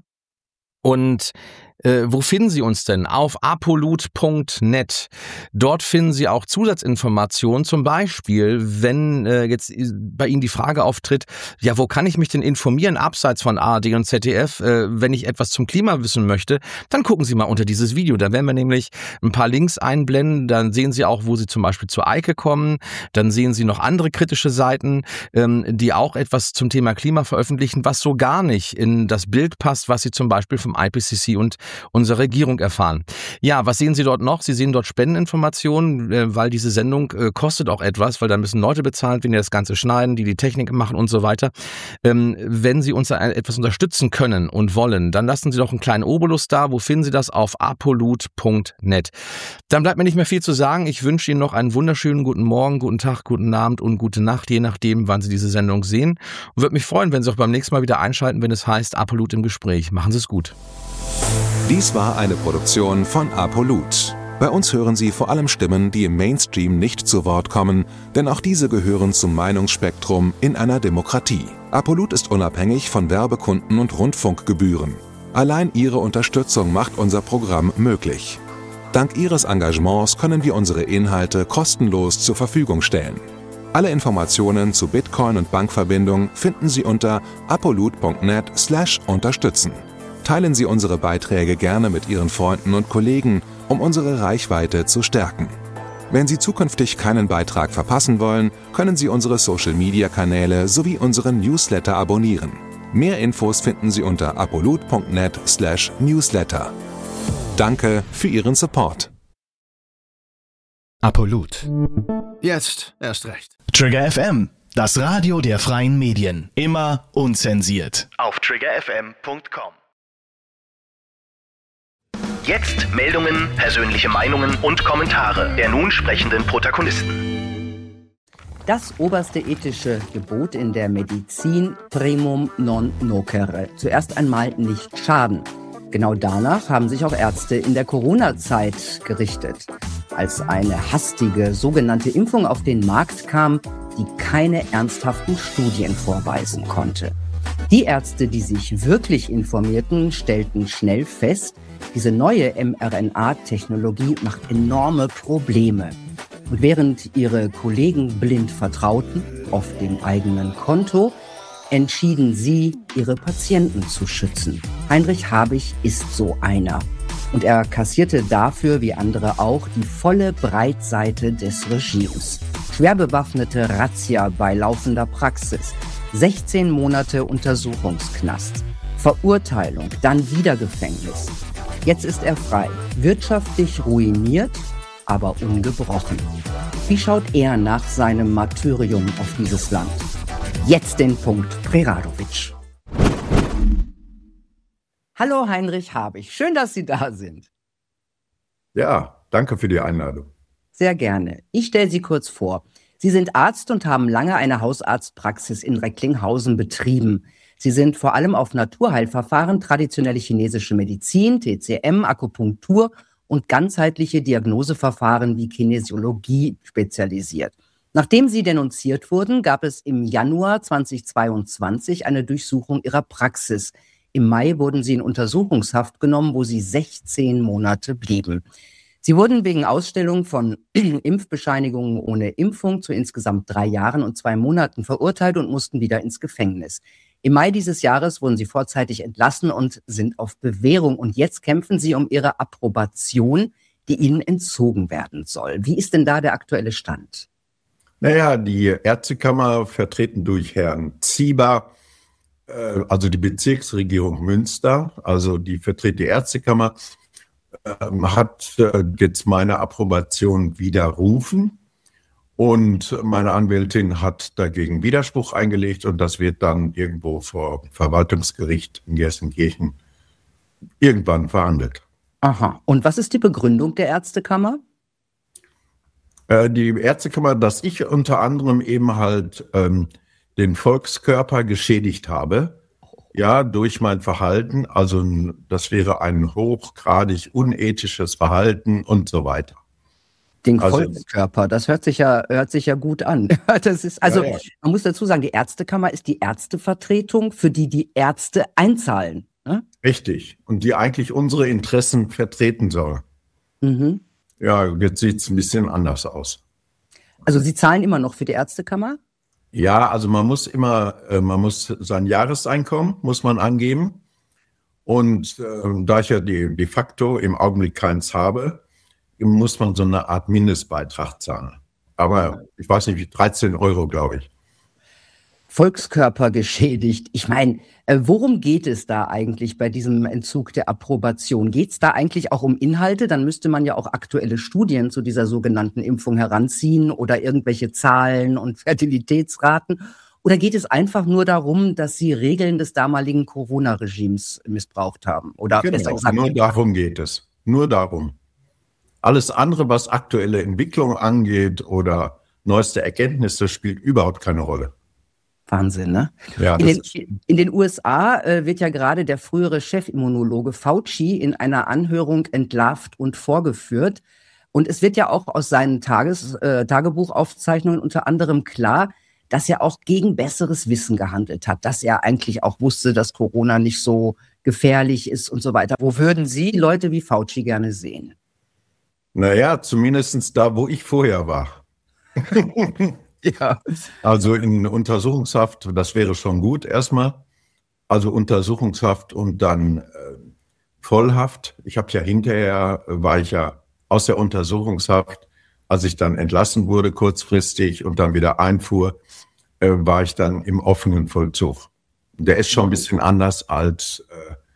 Und wo finden Sie uns denn? Auf apolut.net. Dort finden Sie auch Zusatzinformationen, zum Beispiel, wenn jetzt bei Ihnen die Frage auftritt, ja, wo kann ich mich denn informieren, abseits von ARD und ZDF, wenn ich etwas zum Klima wissen möchte, dann gucken Sie mal unter dieses Video. Da werden wir nämlich ein paar Links einblenden, dann sehen Sie auch, wo Sie zum Beispiel zur Eike kommen, dann sehen Sie noch andere kritische Seiten, die auch etwas zum Thema Klima veröffentlichen, was so gar nicht in das Bild passt, was Sie zum Beispiel vom IPCC und unserer Regierung erfahren. Ja, was sehen Sie dort noch? Sie sehen dort Spendeninformationen, weil diese Sendung kostet auch etwas, weil da müssen Leute bezahlt werden, die das Ganze schneiden, die die Technik machen und so weiter. Wenn Sie uns etwas unterstützen können und wollen, dann lassen Sie doch einen kleinen Obolus da. Wo finden Sie das? Auf apolut.net. Dann bleibt mir nicht mehr viel zu sagen. Ich wünsche Ihnen noch einen wunderschönen guten Morgen, guten Tag, guten Abend und gute Nacht, je nachdem, wann Sie diese Sendung sehen. Und würde mich freuen, wenn Sie auch beim nächsten Mal wieder einschalten, wenn es heißt Apolut im Gespräch. Machen Sie es gut. Dies war eine Produktion von Apolut. Bei uns hören Sie vor allem Stimmen, die im Mainstream nicht zu Wort kommen, denn auch diese gehören zum Meinungsspektrum in einer Demokratie. Apolut ist unabhängig von Werbekunden und Rundfunkgebühren. Allein Ihre Unterstützung macht unser Programm möglich. Dank Ihres Engagements können wir unsere Inhalte kostenlos zur Verfügung stellen. Alle Informationen zu Bitcoin und Bankverbindung finden Sie unter apolut.net/unterstützen. Teilen Sie unsere Beiträge gerne mit Ihren Freunden und Kollegen, um unsere Reichweite zu stärken. Wenn Sie zukünftig keinen Beitrag verpassen wollen, können Sie unsere Social-Media-Kanäle sowie unseren Newsletter abonnieren. Mehr Infos finden Sie unter apolut.net/newsletter. Danke für Ihren Support. Apolut. Jetzt erst recht. Trigger FM, das Radio der freien Medien. Immer unzensiert. Auf triggerfm.com. Jetzt Meldungen, persönliche Meinungen und Kommentare der nun sprechenden Protagonisten. Das oberste ethische Gebot in der Medizin: primum non nocere. Zuerst einmal nicht schaden. Genau danach haben sich auch Ärzte in der Corona-Zeit gerichtet. Als eine hastige sogenannte Impfung auf den Markt kam, die keine ernsthaften Studien vorweisen konnte. Die Ärzte, die sich wirklich informierten, stellten schnell fest, diese neue mRNA-Technologie macht enorme Probleme. Und während ihre Kollegen blind vertrauten, auf dem eigenen Konto, entschieden sie, ihre Patienten zu schützen. Heinrich Habich ist so einer. Und er kassierte dafür, wie andere auch, die volle Breitseite des Regimes. Schwer bewaffnete Razzia bei laufender Praxis, 16 Monate Untersuchungsknast, Verurteilung, dann wieder Gefängnis. Jetzt ist er frei, wirtschaftlich ruiniert, aber ungebrochen. Wie schaut er nach seinem Martyrium auf dieses Land? Jetzt den Punkt Preradovic. Hallo Heinrich Habich, schön, dass Sie da sind. Ja, danke für die Einladung. Sehr gerne. Ich stelle Sie kurz vor. Sie sind Arzt und haben lange eine Hausarztpraxis in Recklinghausen betrieben. Sie sind vor allem auf Naturheilverfahren, traditionelle chinesische Medizin, TCM, Akupunktur und ganzheitliche Diagnoseverfahren wie Kinesiologie spezialisiert. Nachdem sie denunziert wurden, gab es im Januar 2022 eine Durchsuchung ihrer Praxis. Im Mai wurden sie in Untersuchungshaft genommen, wo sie 16 Monate blieben. Sie wurden wegen Ausstellung von Impfbescheinigungen ohne Impfung zu insgesamt 3 Jahren und 2 Monaten verurteilt und mussten wieder ins Gefängnis. Im Mai dieses Jahres wurden sie vorzeitig entlassen und sind auf Bewährung. Und jetzt kämpfen sie um ihre Approbation, die ihnen entzogen werden soll. Wie ist denn da der aktuelle Stand? Naja, die Ärztekammer vertreten durch Herrn Zieber, also die Bezirksregierung Münster, also die vertritt die Ärztekammer, hat jetzt meine Approbation widerrufen. Und meine Anwältin hat dagegen Widerspruch eingelegt und das wird dann irgendwo vor Verwaltungsgericht in Gelsenkirchen irgendwann verhandelt. Aha. Und was ist die Begründung der Ärztekammer? Die Ärztekammer, dass ich unter anderem eben halt den Volkskörper geschädigt habe, ja, durch mein Verhalten. Also das wäre ein hochgradig unethisches Verhalten und so weiter. Den Volkskörper, das hört sich ja gut an. Das ist, also, ja. Man muss dazu sagen, die Ärztekammer ist die Ärztevertretung, für die Ärzte einzahlen. Ne? Richtig. Und die eigentlich unsere Interessen vertreten soll. Mhm. Ja, jetzt sieht es ein bisschen anders aus. Also Sie zahlen immer noch für die Ärztekammer? Ja, also man muss sein Jahreseinkommen muss man angeben. Und da ich ja de facto im Augenblick keins habe, muss man so eine Art Mindestbeitrag zahlen. Aber ich weiß nicht, 13 €, glaube ich. Volkskörper geschädigt. Ich meine, worum geht es da eigentlich bei diesem Entzug der Approbation? Geht es da eigentlich auch um Inhalte? Dann müsste man ja auch aktuelle Studien zu dieser sogenannten Impfung heranziehen oder irgendwelche Zahlen und Fertilitätsraten. Oder geht es einfach nur darum, dass Sie Regeln des damaligen Corona-Regimes missbraucht haben? Oder genau, nur darum geht es. Nur darum. Alles andere, was aktuelle Entwicklung angeht oder neueste Erkenntnisse, spielt überhaupt keine Rolle. Wahnsinn, ne? Ja, in den USA wird ja gerade der frühere Chefimmunologe Fauci in einer Anhörung entlarvt und vorgeführt. Und es wird ja auch aus seinen Tagebuchaufzeichnungen unter anderem klar, dass er auch gegen besseres Wissen gehandelt hat, dass er eigentlich auch wusste, dass Corona nicht so gefährlich ist und so weiter. Wo würden Sie Leute wie Fauci gerne sehen? Naja, zumindest da, wo ich vorher war. Ja. Also in Untersuchungshaft, das wäre schon gut erstmal. Also Untersuchungshaft und dann Vollhaft. Ich habe ja hinterher, war ich ja aus der Untersuchungshaft, als ich dann entlassen wurde kurzfristig und dann wieder einfuhr, war ich dann im offenen Vollzug. Der ist schon ein bisschen anders als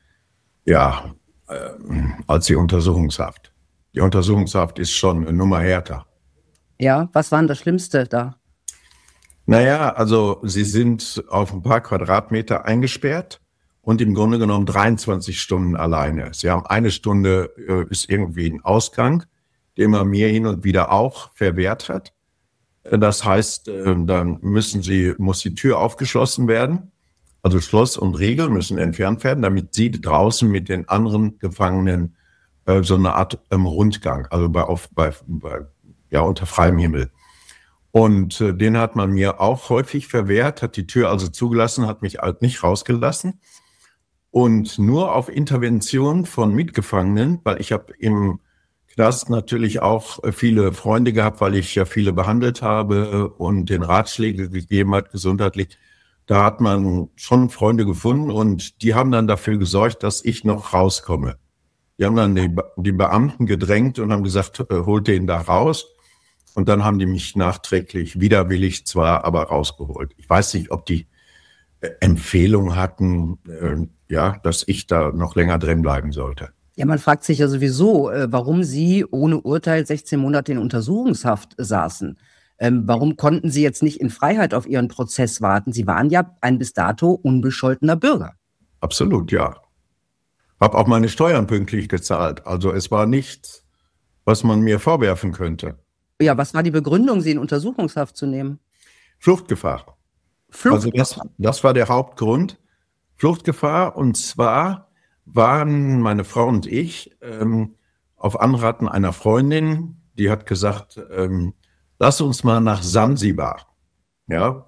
die Untersuchungshaft. Die Untersuchungshaft ist schon eine Nummer härter. Ja, was war denn das Schlimmste da? Naja, also Sie sind auf ein paar Quadratmeter eingesperrt und im Grunde genommen 23 Stunden alleine. Sie haben 1 Stunde, ist irgendwie ein Ausgang, den man mir hin und wieder auch verwehrt hat. Das heißt, dann muss die Tür aufgeschlossen werden. Also Schloss und Riegel müssen entfernt werden, damit Sie draußen mit den anderen Gefangenen so eine Art Rundgang, also unter freiem Himmel. Und den hat man mir auch häufig verwehrt, hat die Tür also zugelassen, hat mich halt nicht rausgelassen. Und nur auf Intervention von Mitgefangenen, weil ich habe im Knast natürlich auch viele Freunde gehabt, weil ich ja viele behandelt habe und den Ratschläge gegeben hat, gesundheitlich. Da hat man schon Freunde gefunden und die haben dann dafür gesorgt, dass ich noch rauskomme. Die haben dann die Beamten gedrängt und haben gesagt, holt den da raus. Und dann haben die mich nachträglich, widerwillig zwar, aber rausgeholt. Ich weiß nicht, ob die Empfehlung hatten, dass ich da noch länger drin bleiben sollte. Ja, man fragt sich ja sowieso, warum Sie ohne Urteil 16 Monate in Untersuchungshaft saßen. Warum konnten Sie jetzt nicht in Freiheit auf Ihren Prozess warten? Sie waren ja ein bis dato unbescholtener Bürger. Absolut, ja. Habe auch meine Steuern pünktlich gezahlt. Also es war nichts, was man mir vorwerfen könnte. Ja, was war die Begründung, Sie in Untersuchungshaft zu nehmen? Fluchtgefahr. Also das war der Hauptgrund. Fluchtgefahr. Und zwar waren meine Frau und ich auf Anraten einer Freundin, die hat gesagt, lass uns mal nach Sansibar. Ja,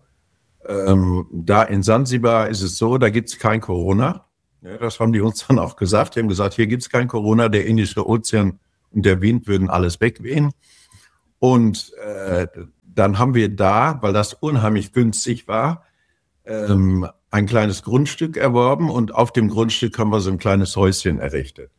da in Sansibar ist es so, da gibt's kein Corona. Ja, das haben die uns dann auch gesagt. Die haben gesagt, hier gibt's kein Corona, der Indische Ozean und der Wind würden alles wegwehen. Und dann haben wir da, weil das unheimlich günstig war, ein kleines Grundstück erworben und auf dem Grundstück haben wir so ein kleines Häuschen errichtet.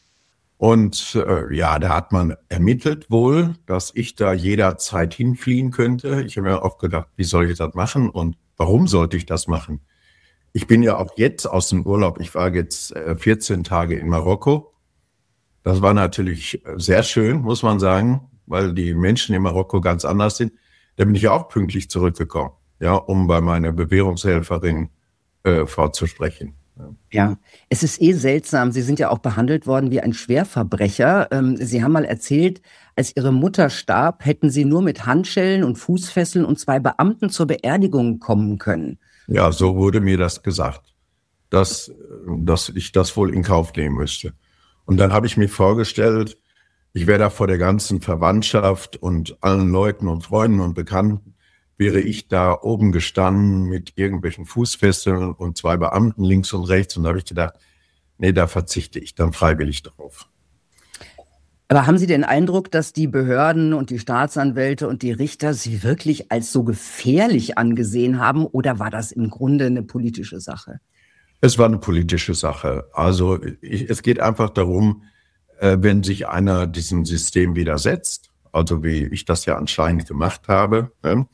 Und ja, da hat man ermittelt wohl, dass ich da jederzeit hinfliehen könnte. Ich habe mir oft gedacht, wie soll ich das machen und warum sollte ich das machen? Ich bin ja auch jetzt aus dem Urlaub. Ich war jetzt 14 Tage in Marokko. Das war natürlich sehr schön, muss man sagen, weil die Menschen in Marokko ganz anders sind. Da bin ich ja auch pünktlich zurückgekommen, ja, um bei meiner Bewährungshelferin vorzusprechen. Ja, es ist seltsam. Sie sind ja auch behandelt worden wie ein Schwerverbrecher. Sie haben mal erzählt, als Ihre Mutter starb, hätten Sie nur mit Handschellen und Fußfesseln und 2 Beamten zur Beerdigung kommen können. Ja, so wurde mir das gesagt, dass ich das wohl in Kauf nehmen müsste. Und dann habe ich mir vorgestellt, ich wäre da vor der ganzen Verwandtschaft und allen Leuten und Freunden und Bekannten, wäre ich da oben gestanden mit irgendwelchen Fußfesseln und 2 Beamten links und rechts. Und da habe ich gedacht, nee, da verzichte ich dann freiwillig drauf. Aber haben Sie den Eindruck, dass die Behörden und die Staatsanwälte und die Richter Sie wirklich als so gefährlich angesehen haben? Oder war das im Grunde eine politische Sache? Es war eine politische Sache. Also es geht einfach darum, wenn sich einer diesem System widersetzt, also wie ich das ja anscheinend gemacht habe,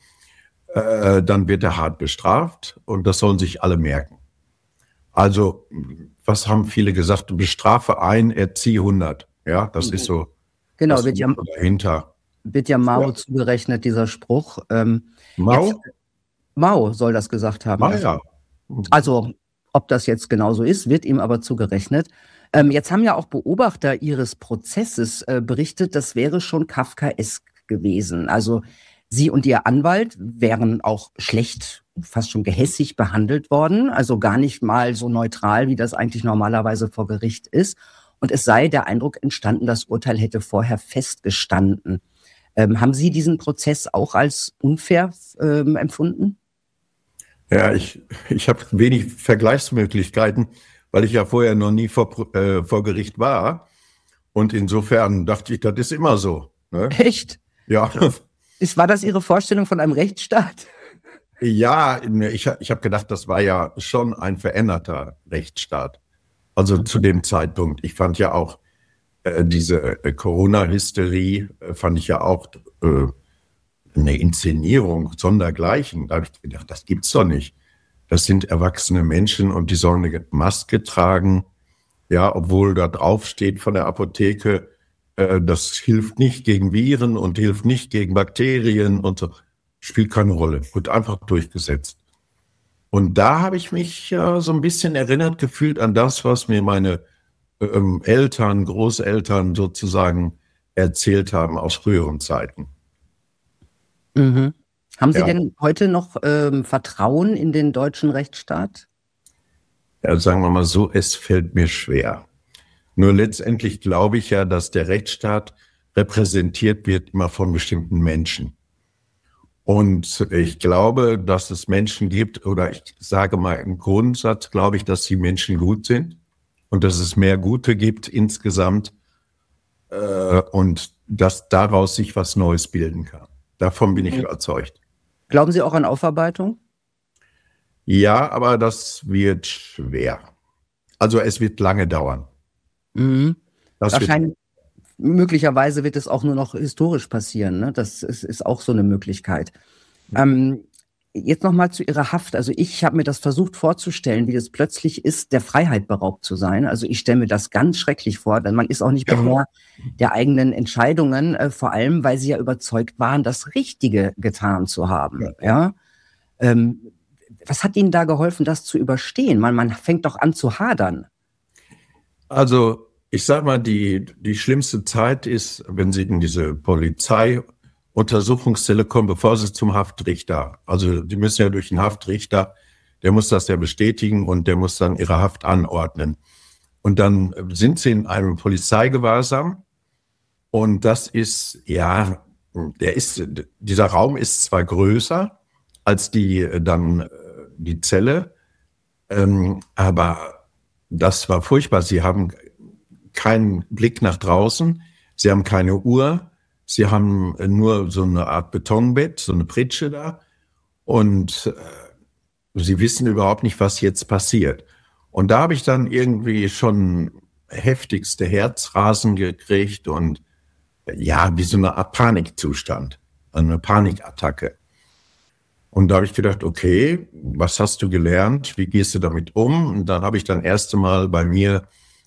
dann wird er hart bestraft und das sollen sich alle merken. Also, was haben viele gesagt? Du bestrafe einen, erzieh 100. Ja, das ist so. Genau, wird ja Mao zugerechnet, dieser Spruch. Mao? Mao soll das gesagt haben. Ja. Also, ob das jetzt genauso ist, wird ihm aber zugerechnet. Jetzt haben ja auch Beobachter Ihres Prozesses berichtet, das wäre schon kafkaesk gewesen. Also, Sie und Ihr Anwalt wären auch schlecht, fast schon gehässig behandelt worden, also gar nicht mal so neutral, wie das eigentlich normalerweise vor Gericht ist. Und es sei der Eindruck entstanden, das Urteil hätte vorher festgestanden. Haben Sie diesen Prozess auch als unfair empfunden? Ja, ich habe wenig Vergleichsmöglichkeiten, weil ich ja vorher noch nie vor Gericht war. Und insofern dachte ich, das ist immer so. Ne? Echt? Ja. War das Ihre Vorstellung von einem Rechtsstaat? Ja, ich habe gedacht, das war ja schon ein veränderter Rechtsstaat. Also zu dem Zeitpunkt. Ich fand ja auch diese Corona-Hysterie, fand ich ja auch eine Inszenierung sondergleichen. Da habe ich gedacht, das gibt's doch nicht. Das sind erwachsene Menschen und die sollen eine Maske tragen. Ja, obwohl da drauf steht von der Apotheke, das hilft nicht gegen Viren und hilft nicht gegen Bakterien und so. Spielt keine Rolle. Wird einfach durchgesetzt. Und da habe ich mich so ein bisschen erinnert gefühlt an das, was mir meine Eltern, Großeltern sozusagen erzählt haben aus früheren Zeiten. Mhm. Haben Sie denn heute noch Vertrauen in den deutschen Rechtsstaat? Ja, sagen wir mal so, es fällt mir schwer. Nur letztendlich glaube ich ja, dass der Rechtsstaat repräsentiert wird immer von bestimmten Menschen. Und ich glaube, dass es Menschen gibt, oder ich sage mal im Grundsatz, glaube ich, dass die Menschen gut sind und dass es mehr Gute gibt insgesamt und dass daraus sich was Neues bilden kann. Davon bin ich überzeugt. Glauben Sie auch an Aufarbeitung? Ja, aber das wird schwer. Also es wird lange dauern. Mhm. Wahrscheinlich, möglicherweise wird es auch nur noch historisch passieren. Ne? Das ist auch so eine Möglichkeit. Jetzt nochmal zu Ihrer Haft. Also ich habe mir das versucht vorzustellen, wie das plötzlich ist, der Freiheit beraubt zu sein. Also ich stelle mir das ganz schrecklich vor, denn man ist auch nicht mehr der eigenen Entscheidungen, vor allem, weil Sie ja überzeugt waren, das Richtige getan zu haben. Ja. Was hat Ihnen da geholfen, das zu überstehen? Man fängt doch an zu hadern. Also ich sag mal, die schlimmste Zeit ist, wenn Sie in diese Polizei Untersuchungszelle kommen, bevor sie zum Haftrichter. Also die müssen ja durch den Haftrichter, der muss das ja bestätigen und der muss dann ihre Haft anordnen. Und dann sind sie in einem Polizeigewahrsam und das ist, ja, dieser Raum ist zwar größer als die Zelle, aber das war furchtbar. Sie haben keinen Blick nach draußen, sie haben keine Uhr, sie haben nur so eine Art Betonbett, so eine Pritsche da und sie wissen überhaupt nicht, was jetzt passiert. Und da habe ich dann irgendwie schon heftigste Herzrasen gekriegt und ja, wie so eine Art Panikzustand, eine Panikattacke. Und da habe ich gedacht, okay, was hast du gelernt? Wie gehst du damit um? Und dann habe ich dann erst einmal bei mir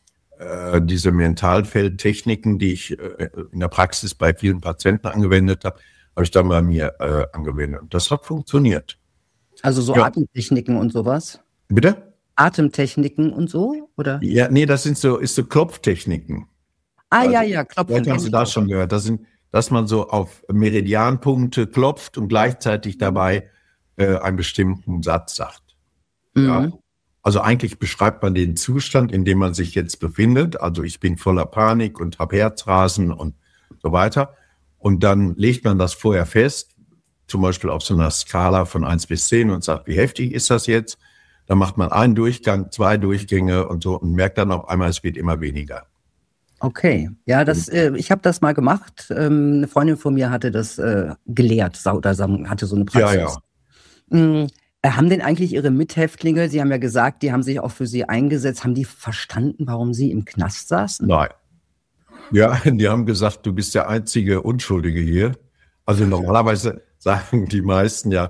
diese Mentalfeldtechniken, die ich in der Praxis bei vielen Patienten angewendet habe, habe ich dann bei mir angewendet. Und das hat funktioniert. Also so Atemtechniken und sowas? Bitte? Atemtechniken und so, oder? Ja, nee, das ist so Klopftechniken. Also, Klopfen. Vielleicht haben Sie das schon gehört. Dass man so auf Meridianpunkte klopft und gleichzeitig dabei einen bestimmten Satz sagt. Mhm. Ja. Also eigentlich beschreibt man den Zustand, in dem man sich jetzt befindet. Also ich bin voller Panik und habe Herzrasen und so weiter. Und dann legt man das vorher fest, zum Beispiel auf so einer Skala von 1 bis 10 und sagt, wie heftig ist das jetzt? Dann macht man einen Durchgang, 2 Durchgänge und so und merkt dann auf einmal, es wird immer weniger. Okay, ja, ich habe das mal gemacht. Eine Freundin von mir hatte das gelehrt oder hatte so eine Praxis. Ja. Haben denn eigentlich Ihre Mithäftlinge, Sie haben ja gesagt, die haben sich auch für Sie eingesetzt, haben die verstanden, warum Sie im Knast saßen? Nein. Ja, die haben gesagt, du bist der einzige Unschuldige hier. Also normalerweise sagen die meisten ja,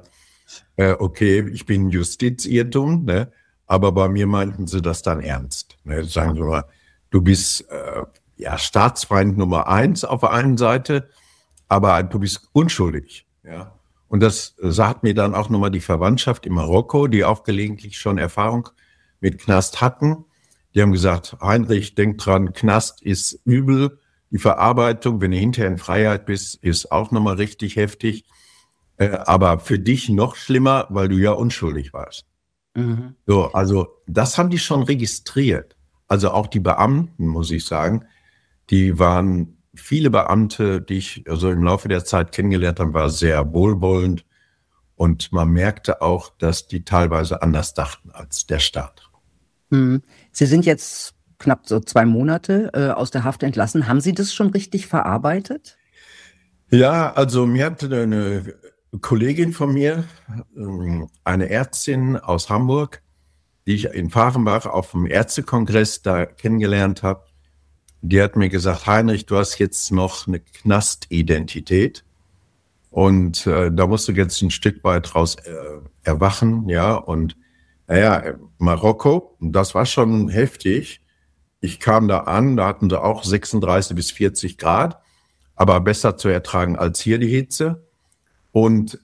okay, ich bin Justizirrtum, ne? Aber bei mir meinten sie das dann ernst. Ne? Sagen sie mal, du bist Staatsfeind Nummer 1 auf der einen Seite, aber du bist unschuldig. Ja? Und das sagt mir dann auch nochmal die Verwandtschaft in Marokko, die auch gelegentlich schon Erfahrung mit Knast hatten. Die haben gesagt, Heinrich, denk dran, Knast ist übel. Die Verarbeitung, wenn du hinterher in Freiheit bist, ist auch nochmal richtig heftig. Aber für dich noch schlimmer, weil du ja unschuldig warst. Mhm. So, also das haben die schon registriert. Also auch die Beamten, muss ich sagen, die waren, viele Beamte, die ich also im Laufe der Zeit kennengelernt habe, war sehr wohlwollend. Und man merkte auch, dass die teilweise anders dachten als der Staat. Mhm. Sie sind jetzt knapp so 2 Monate aus der Haft entlassen. Haben Sie das schon richtig verarbeitet? Ja, also mir hat eine Kollegin von mir, eine Ärztin aus Hamburg, die ich in Fahrenbach auf dem Ärztekongress da kennengelernt habe, die hat mir gesagt, Heinrich, du hast jetzt noch eine Knastidentität und da musst du jetzt ein Stück weit raus erwachen, ja, und Marokko, das war schon heftig. Ich kam da an, da hatten sie auch 36 bis 40 Grad, aber besser zu ertragen als hier die Hitze. Und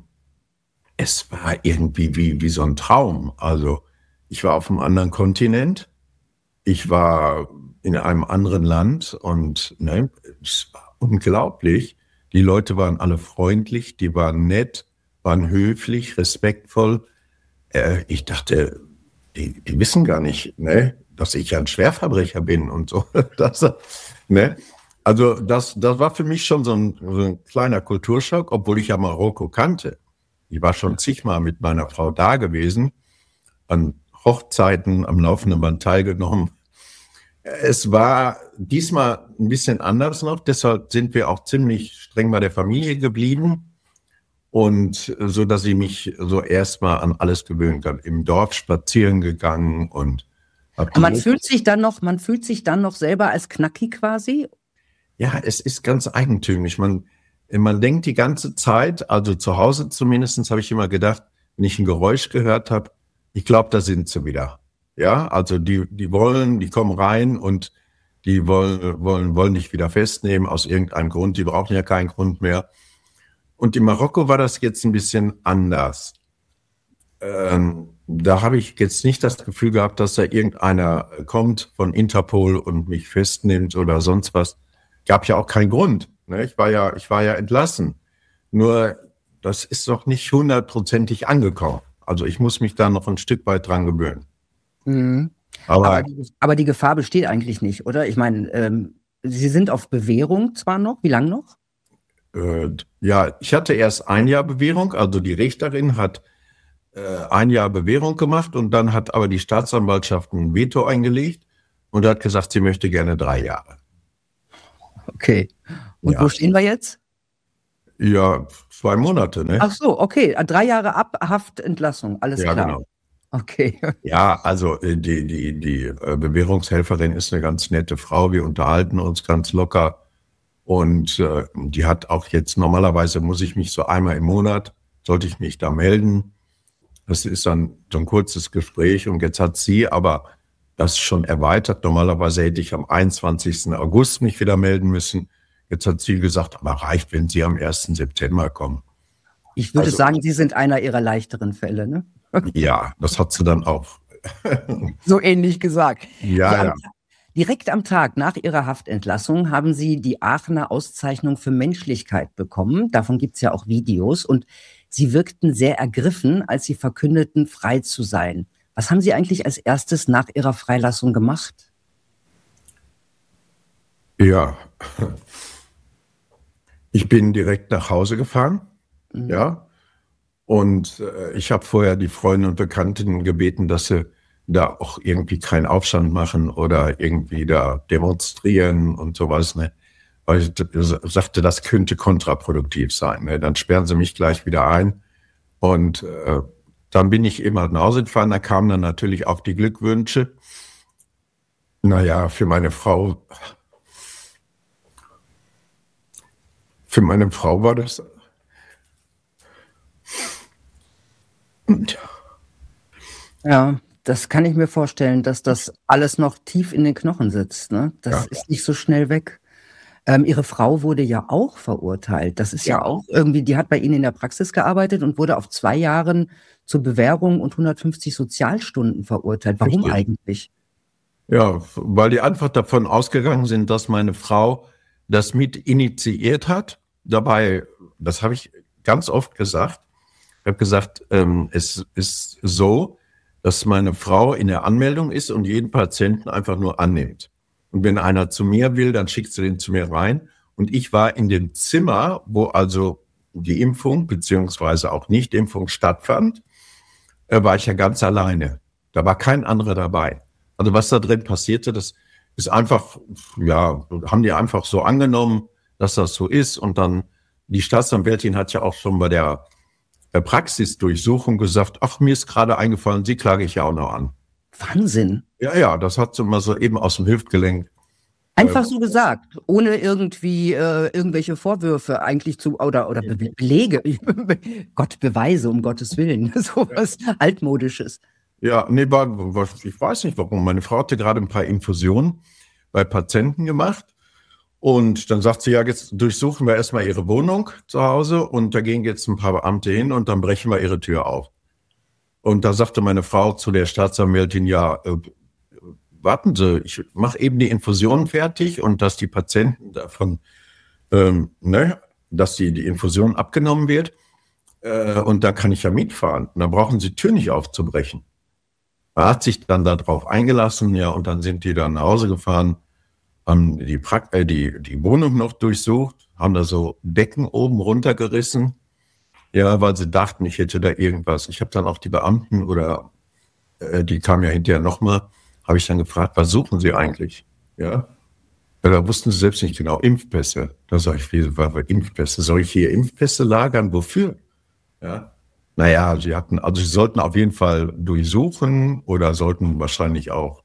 es war irgendwie wie so ein Traum. Also ich war auf einem anderen Kontinent, ich war in einem anderen Land und es war unglaublich. Die Leute waren alle freundlich, die waren nett, waren höflich, respektvoll. Ich dachte, die wissen gar nicht, ne, dass ich ein Schwerverbrecher bin und so. Also das war für mich schon so ein kleiner Kulturschock, obwohl ich ja Marokko kannte. Ich war schon zigmal mit meiner Frau da gewesen, an Hochzeiten am laufenden Band teilgenommen. Es war diesmal ein bisschen anders noch, deshalb sind wir auch ziemlich streng bei der Familie geblieben. Und so, dass ich mich so erstmal an alles gewöhnen kann. Im Dorf spazieren gegangen und man fühlt sich dann noch selber als Knacki quasi? Ja, es ist ganz eigentümlich. Man denkt die ganze Zeit, also zu Hause zumindest, habe ich immer gedacht, wenn ich ein Geräusch gehört habe, ich glaube, da sind sie wieder. Ja, also die kommen rein und die wollen dich wieder festnehmen aus irgendeinem Grund. Die brauchen ja keinen Grund mehr. Und in Marokko war das jetzt ein bisschen anders. Da habe ich jetzt nicht das Gefühl gehabt, dass da irgendeiner kommt von Interpol und mich festnimmt oder sonst was. Gab ja auch keinen Grund. Ne? Ich war ja entlassen. Nur das ist noch nicht 100%ig angekommen. Also ich muss mich da noch ein Stück weit dran gewöhnen. Mhm. Aber die Gefahr besteht eigentlich nicht, oder? Ich meine, Sie sind auf Bewährung zwar noch. Wie lange noch? Ja, ich hatte erst 1 Jahr Bewährung. Also die Richterin hat 1 Jahr Bewährung gemacht und dann hat aber die Staatsanwaltschaft ein Veto eingelegt und hat gesagt, sie möchte gerne 3 Jahre. Okay. Und Ja. wo stehen wir jetzt? Ja, 2 Monate, ne? Ach so, okay. 3 Jahre ab Haftentlassung, alles Ja, klar. genau. Okay. Ja, also die Bewährungshelferin ist eine ganz nette Frau. Wir unterhalten uns ganz locker. Und die hat auch jetzt, normalerweise muss ich mich so einmal im Monat, sollte ich mich da melden. Das ist dann so ein kurzes Gespräch. Und jetzt hat sie aber das schon erweitert. Normalerweise hätte ich am 21. August mich wieder melden müssen. Jetzt hat sie gesagt, aber reicht, wenn Sie am 1. September kommen. Ich würde Also- sagen, Sie sind einer Ihrer leichteren Fälle, ne? Ja, das hat sie dann auch. So ähnlich gesagt. Ja. Direkt am Tag nach Ihrer Haftentlassung haben Sie die Aachener Auszeichnung für Menschlichkeit bekommen. Davon gibt es ja auch Videos. Und Sie wirkten sehr ergriffen, als Sie verkündeten, frei zu sein. Was haben Sie eigentlich als erstes nach Ihrer Freilassung gemacht? Ja, ich bin direkt nach Hause gefahren, ja, und ich habe vorher die Freunde und Bekannten gebeten, dass sie da auch irgendwie keinen Aufstand machen oder irgendwie da demonstrieren und sowas, ne, weil ich sagte, das könnte kontraproduktiv sein, ne, dann sperren sie mich gleich wieder ein und dann bin ich eben halt nach Hause gefahren, da kamen dann natürlich auch die Glückwünsche. Naja, für meine Frau war das. Ja, das kann ich mir vorstellen, dass das alles noch tief in den Knochen sitzt, ne? Das Ja. ist nicht so schnell weg. Ihre Frau wurde ja auch verurteilt. Das ist ja auch irgendwie, die hat bei Ihnen in der Praxis gearbeitet und wurde auf 2 Jahren zur Bewährung und 150 Sozialstunden verurteilt. Warum Richtig. eigentlich? Ja, weil die einfach davon ausgegangen sind, dass meine Frau das mit initiiert hat. Dabei, das habe ich ganz oft gesagt. Ich habe gesagt, es ist so, dass meine Frau in der Anmeldung ist und jeden Patienten einfach nur annimmt. Und wenn einer zu mir will, dann schickt sie den zu mir rein. Und ich war in dem Zimmer, wo also die Impfung beziehungsweise auch Nichtimpfung stattfand, war ich ja ganz alleine. Da war kein anderer dabei. Also was da drin passierte, das ist einfach, ja, haben die einfach so angenommen, dass das so ist. Und dann, die Staatsanwältin hat ja auch schon bei der Praxisdurchsuchung gesagt, ach, mir ist gerade eingefallen, Sie klage ich ja auch noch an. Wahnsinn. Ja, das hat sie mal so eben aus dem Hüftgelenk. Einfach so gesagt, ohne irgendwie irgendwelche Vorwürfe eigentlich oder Belege. Gott, Beweise, um Gottes Willen. Sowas Altmodisches. Ja, nee, ich weiß nicht warum. Meine Frau hatte gerade ein paar Infusionen bei Patienten gemacht. Und dann sagt sie, ja, jetzt durchsuchen wir erstmal ihre Wohnung zu Hause und da gehen jetzt ein paar Beamte hin und dann brechen wir ihre Tür auf. Und da sagte meine Frau zu der Staatsanwältin, ja, warten Sie, ich mache eben die Infusion fertig und dass die Patienten davon, dass die Infusion abgenommen wird und dann kann ich ja mitfahren. Und dann brauchen Sie die Tür nicht aufzubrechen. Er hat sich dann darauf eingelassen, ja, und dann sind die dann nach Hause gefahren, haben die Wohnung noch durchsucht, haben da so Decken oben runtergerissen, ja, weil sie dachten, ich hätte da irgendwas. Ich habe dann auch die Beamten oder die kamen ja hinterher nochmal, habe ich dann gefragt, was suchen Sie eigentlich? Ja, da wussten sie selbst nicht genau, Impfpässe. Da sage ich, wie Impfpässe? Soll ich hier Impfpässe lagern? Wofür? Ja. Naja, sie sollten auf jeden Fall durchsuchen oder sollten wahrscheinlich auch,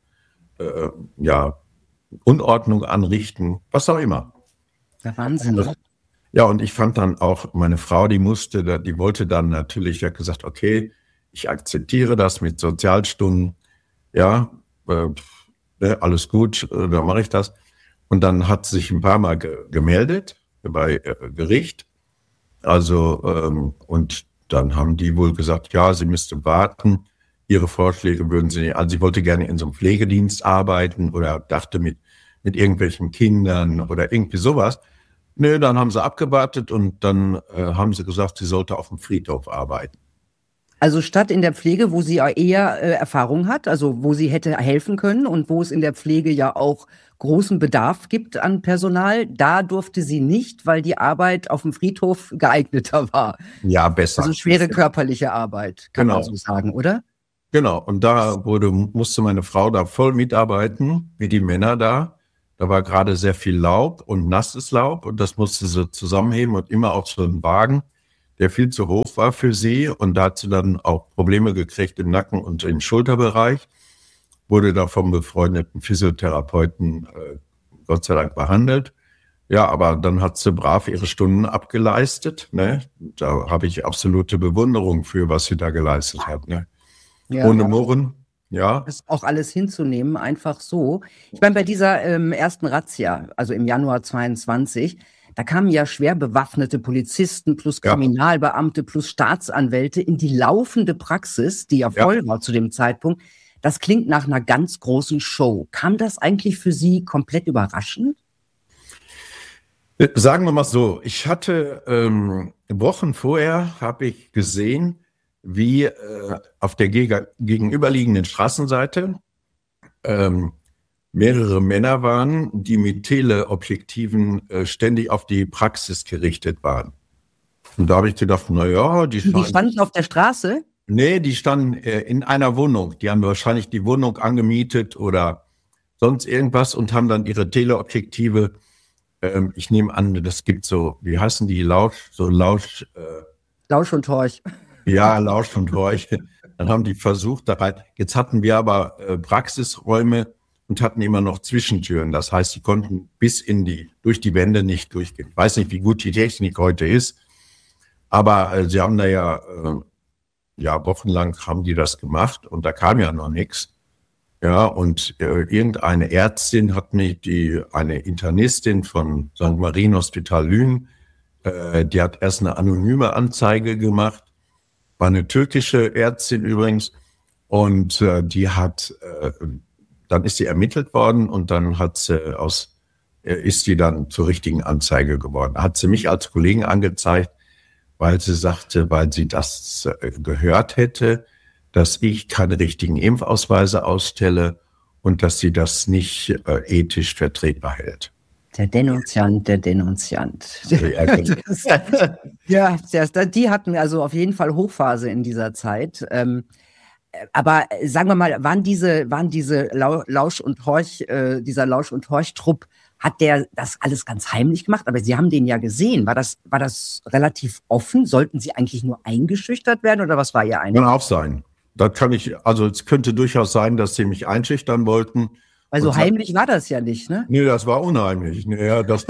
Unordnung anrichten, was auch immer. Der Wahnsinn. Ja, und ich fand dann auch, meine Frau, die wollte dann natürlich, die hat gesagt, okay, ich akzeptiere das mit Sozialstunden, ja, alles gut, dann mache ich das. Und dann hat sie sich ein paar Mal gemeldet bei Gericht, also, und dann haben die wohl gesagt, ja, sie müsste warten, ihre Vorschläge würden sie nicht, also sie wollte gerne in so einem Pflegedienst arbeiten oder dachte mit irgendwelchen Kindern oder irgendwie sowas. Nö, dann haben sie abgewartet und dann haben sie gesagt, sie sollte auf dem Friedhof arbeiten. Also statt in der Pflege, wo sie ja eher Erfahrung hat, also wo sie hätte helfen können und wo es in der Pflege ja auch großen Bedarf gibt an Personal, da durfte sie nicht, weil die Arbeit auf dem Friedhof geeigneter war. Ja, besser. Also schwere körperliche Arbeit, kann man so sagen, oder? Genau, und da musste meine Frau da voll mitarbeiten, wie die Männer da. Da war gerade sehr viel Laub und nasses Laub und das musste sie zusammenheben und immer auf so einen Wagen, der viel zu hoch war für sie. Und da hat sie dann auch Probleme gekriegt im Nacken und im Schulterbereich. Wurde da vom befreundeten Physiotherapeuten Gott sei Dank behandelt. Ja, aber dann hat sie brav ihre Stunden abgeleistet. Ne? Da habe ich absolute Bewunderung für, was sie da geleistet hat. Ne? Ja, ohne Murren, ja. Das auch alles hinzunehmen, einfach so. Ich meine, bei dieser ersten Razzia, also im Januar 22, da kamen ja schwer bewaffnete Polizisten plus Kriminalbeamte plus Staatsanwälte in die laufende Praxis, die ja voll war zu dem Zeitpunkt. Das klingt nach einer ganz großen Show. Kam das eigentlich für Sie komplett überraschend? Sagen wir mal so, ich hatte Wochen vorher, habe ich gesehen, wie auf der gegenüberliegenden Straßenseite mehrere Männer waren, die mit Teleobjektiven ständig auf die Praxis gerichtet waren. Und da habe ich gedacht, naja, die standen auf der Straße? Nee, die standen in einer Wohnung. Die haben wahrscheinlich die Wohnung angemietet oder sonst irgendwas und haben dann ihre Teleobjektive, ich nehme an, das gibt so, wie heißen die, Lausch und Horch. Ja, Lausch und Horch. Dann haben die versucht, da rein. Jetzt hatten wir aber Praxisräume und hatten immer noch Zwischentüren. Das heißt, sie konnten durch die Wände nicht durchgehen. Ich weiß nicht, wie gut die Technik heute ist, aber sie haben da ja, wochenlang haben die das gemacht und da kam ja noch nichts. Ja, und irgendeine Ärztin hat eine Internistin von St. Marien Hospital Lünen, die hat erst eine anonyme Anzeige gemacht, war eine türkische Ärztin übrigens, und dann ist sie ermittelt worden und dann ist sie dann zur richtigen Anzeige geworden. Hat sie mich als Kollegen angezeigt, weil sie sagte, weil sie das gehört hätte, dass ich keine richtigen Impfausweise ausstelle und dass sie das nicht ethisch vertretbar hält. Der Denunziant. Ja, die hatten also auf jeden Fall Hochphase in dieser Zeit. Aber sagen wir mal, waren diese Lausch- und Horch, dieser Lausch- und Horch-Trupp, hat der das alles ganz heimlich gemacht? Aber Sie haben den ja gesehen. War das relativ offen? Sollten Sie eigentlich nur eingeschüchtert werden oder was war Ihr Eindruck? Kann auch sein. Es könnte durchaus sein, dass sie mich einschüchtern wollten. Also heimlich war das ja nicht, ne? Nee, das war unheimlich. Ja, das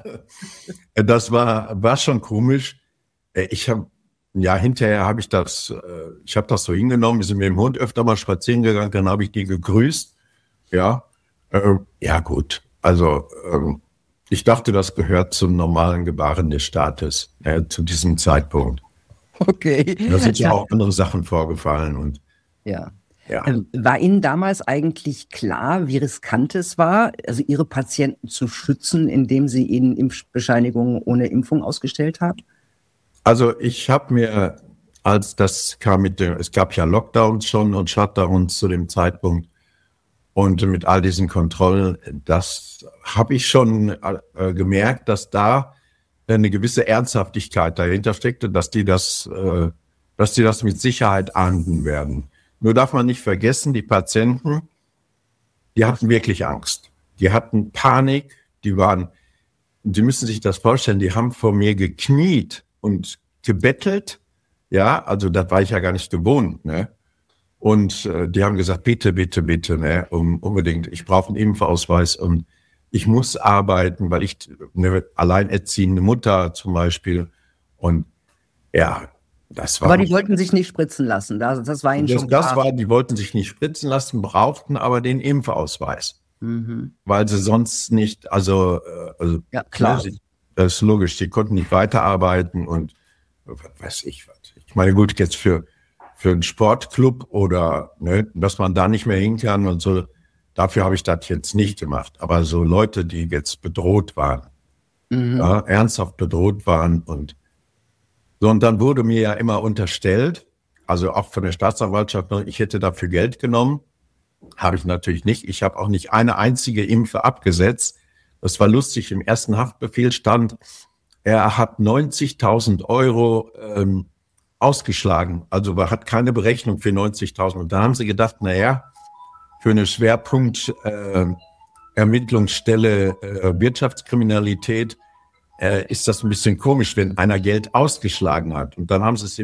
war schon komisch. Hinterher habe ich das so hingenommen. Wir sind mit dem Hund öfter mal spazieren gegangen, dann habe ich die gegrüßt. Ja, gut. Also ich dachte, das gehört zum normalen Gebaren des Staates zu diesem Zeitpunkt. Okay. Da sind ja auch andere Sachen vorgefallen. Und ja. War Ihnen damals eigentlich klar, wie riskant es war, also Ihre Patienten zu schützen, indem Sie ihnen Impfbescheinigungen ohne Impfung ausgestellt haben? Also ich habe mir, als das kam es gab ja Lockdowns schon und Shutdowns zu dem Zeitpunkt und mit all diesen Kontrollen, das habe ich schon gemerkt, dass da eine gewisse Ernsthaftigkeit dahinter steckte, dass die das mit Sicherheit ahnden werden. Nur darf man nicht vergessen, die Patienten, die hatten wirklich Angst. Die hatten Panik, Sie müssen sich das vorstellen, die haben vor mir gekniet und gebettelt. Ja, also das war ich ja gar nicht gewohnt, ne? Und die haben gesagt, bitte, bitte, bitte, ne, unbedingt, ich brauche einen Impfausweis und ich muss arbeiten, weil ich eine alleinerziehende Mutter zum Beispiel und ja, das war. Aber die wollten sich nicht spritzen lassen, das war ihnen schon klar. Die wollten sich nicht spritzen lassen, brauchten aber den Impfausweis, weil sie sonst nicht, ja, klar. Das ist logisch, die konnten nicht weiterarbeiten und was weiß ich was. Ich meine, gut, jetzt für einen Sportclub oder, ne, dass man da nicht mehr hin kann und so, dafür habe ich das jetzt nicht gemacht. Aber so Leute, die jetzt bedroht waren, ernsthaft bedroht waren. Und dann wurde mir ja immer unterstellt, also auch von der Staatsanwaltschaft, ich hätte dafür Geld genommen. Habe ich natürlich nicht. Ich habe auch nicht eine einzige Impfe abgesetzt. Das war lustig. Im ersten Haftbefehl stand, er hat 90.000 Euro ausgeschlagen. Also er hat keine Berechnung für 90.000. Und da haben sie gedacht, für eine Schwerpunkt Ermittlungsstelle Wirtschaftskriminalität ist das ein bisschen komisch, wenn einer Geld ausgeschlagen hat. Und dann haben sie es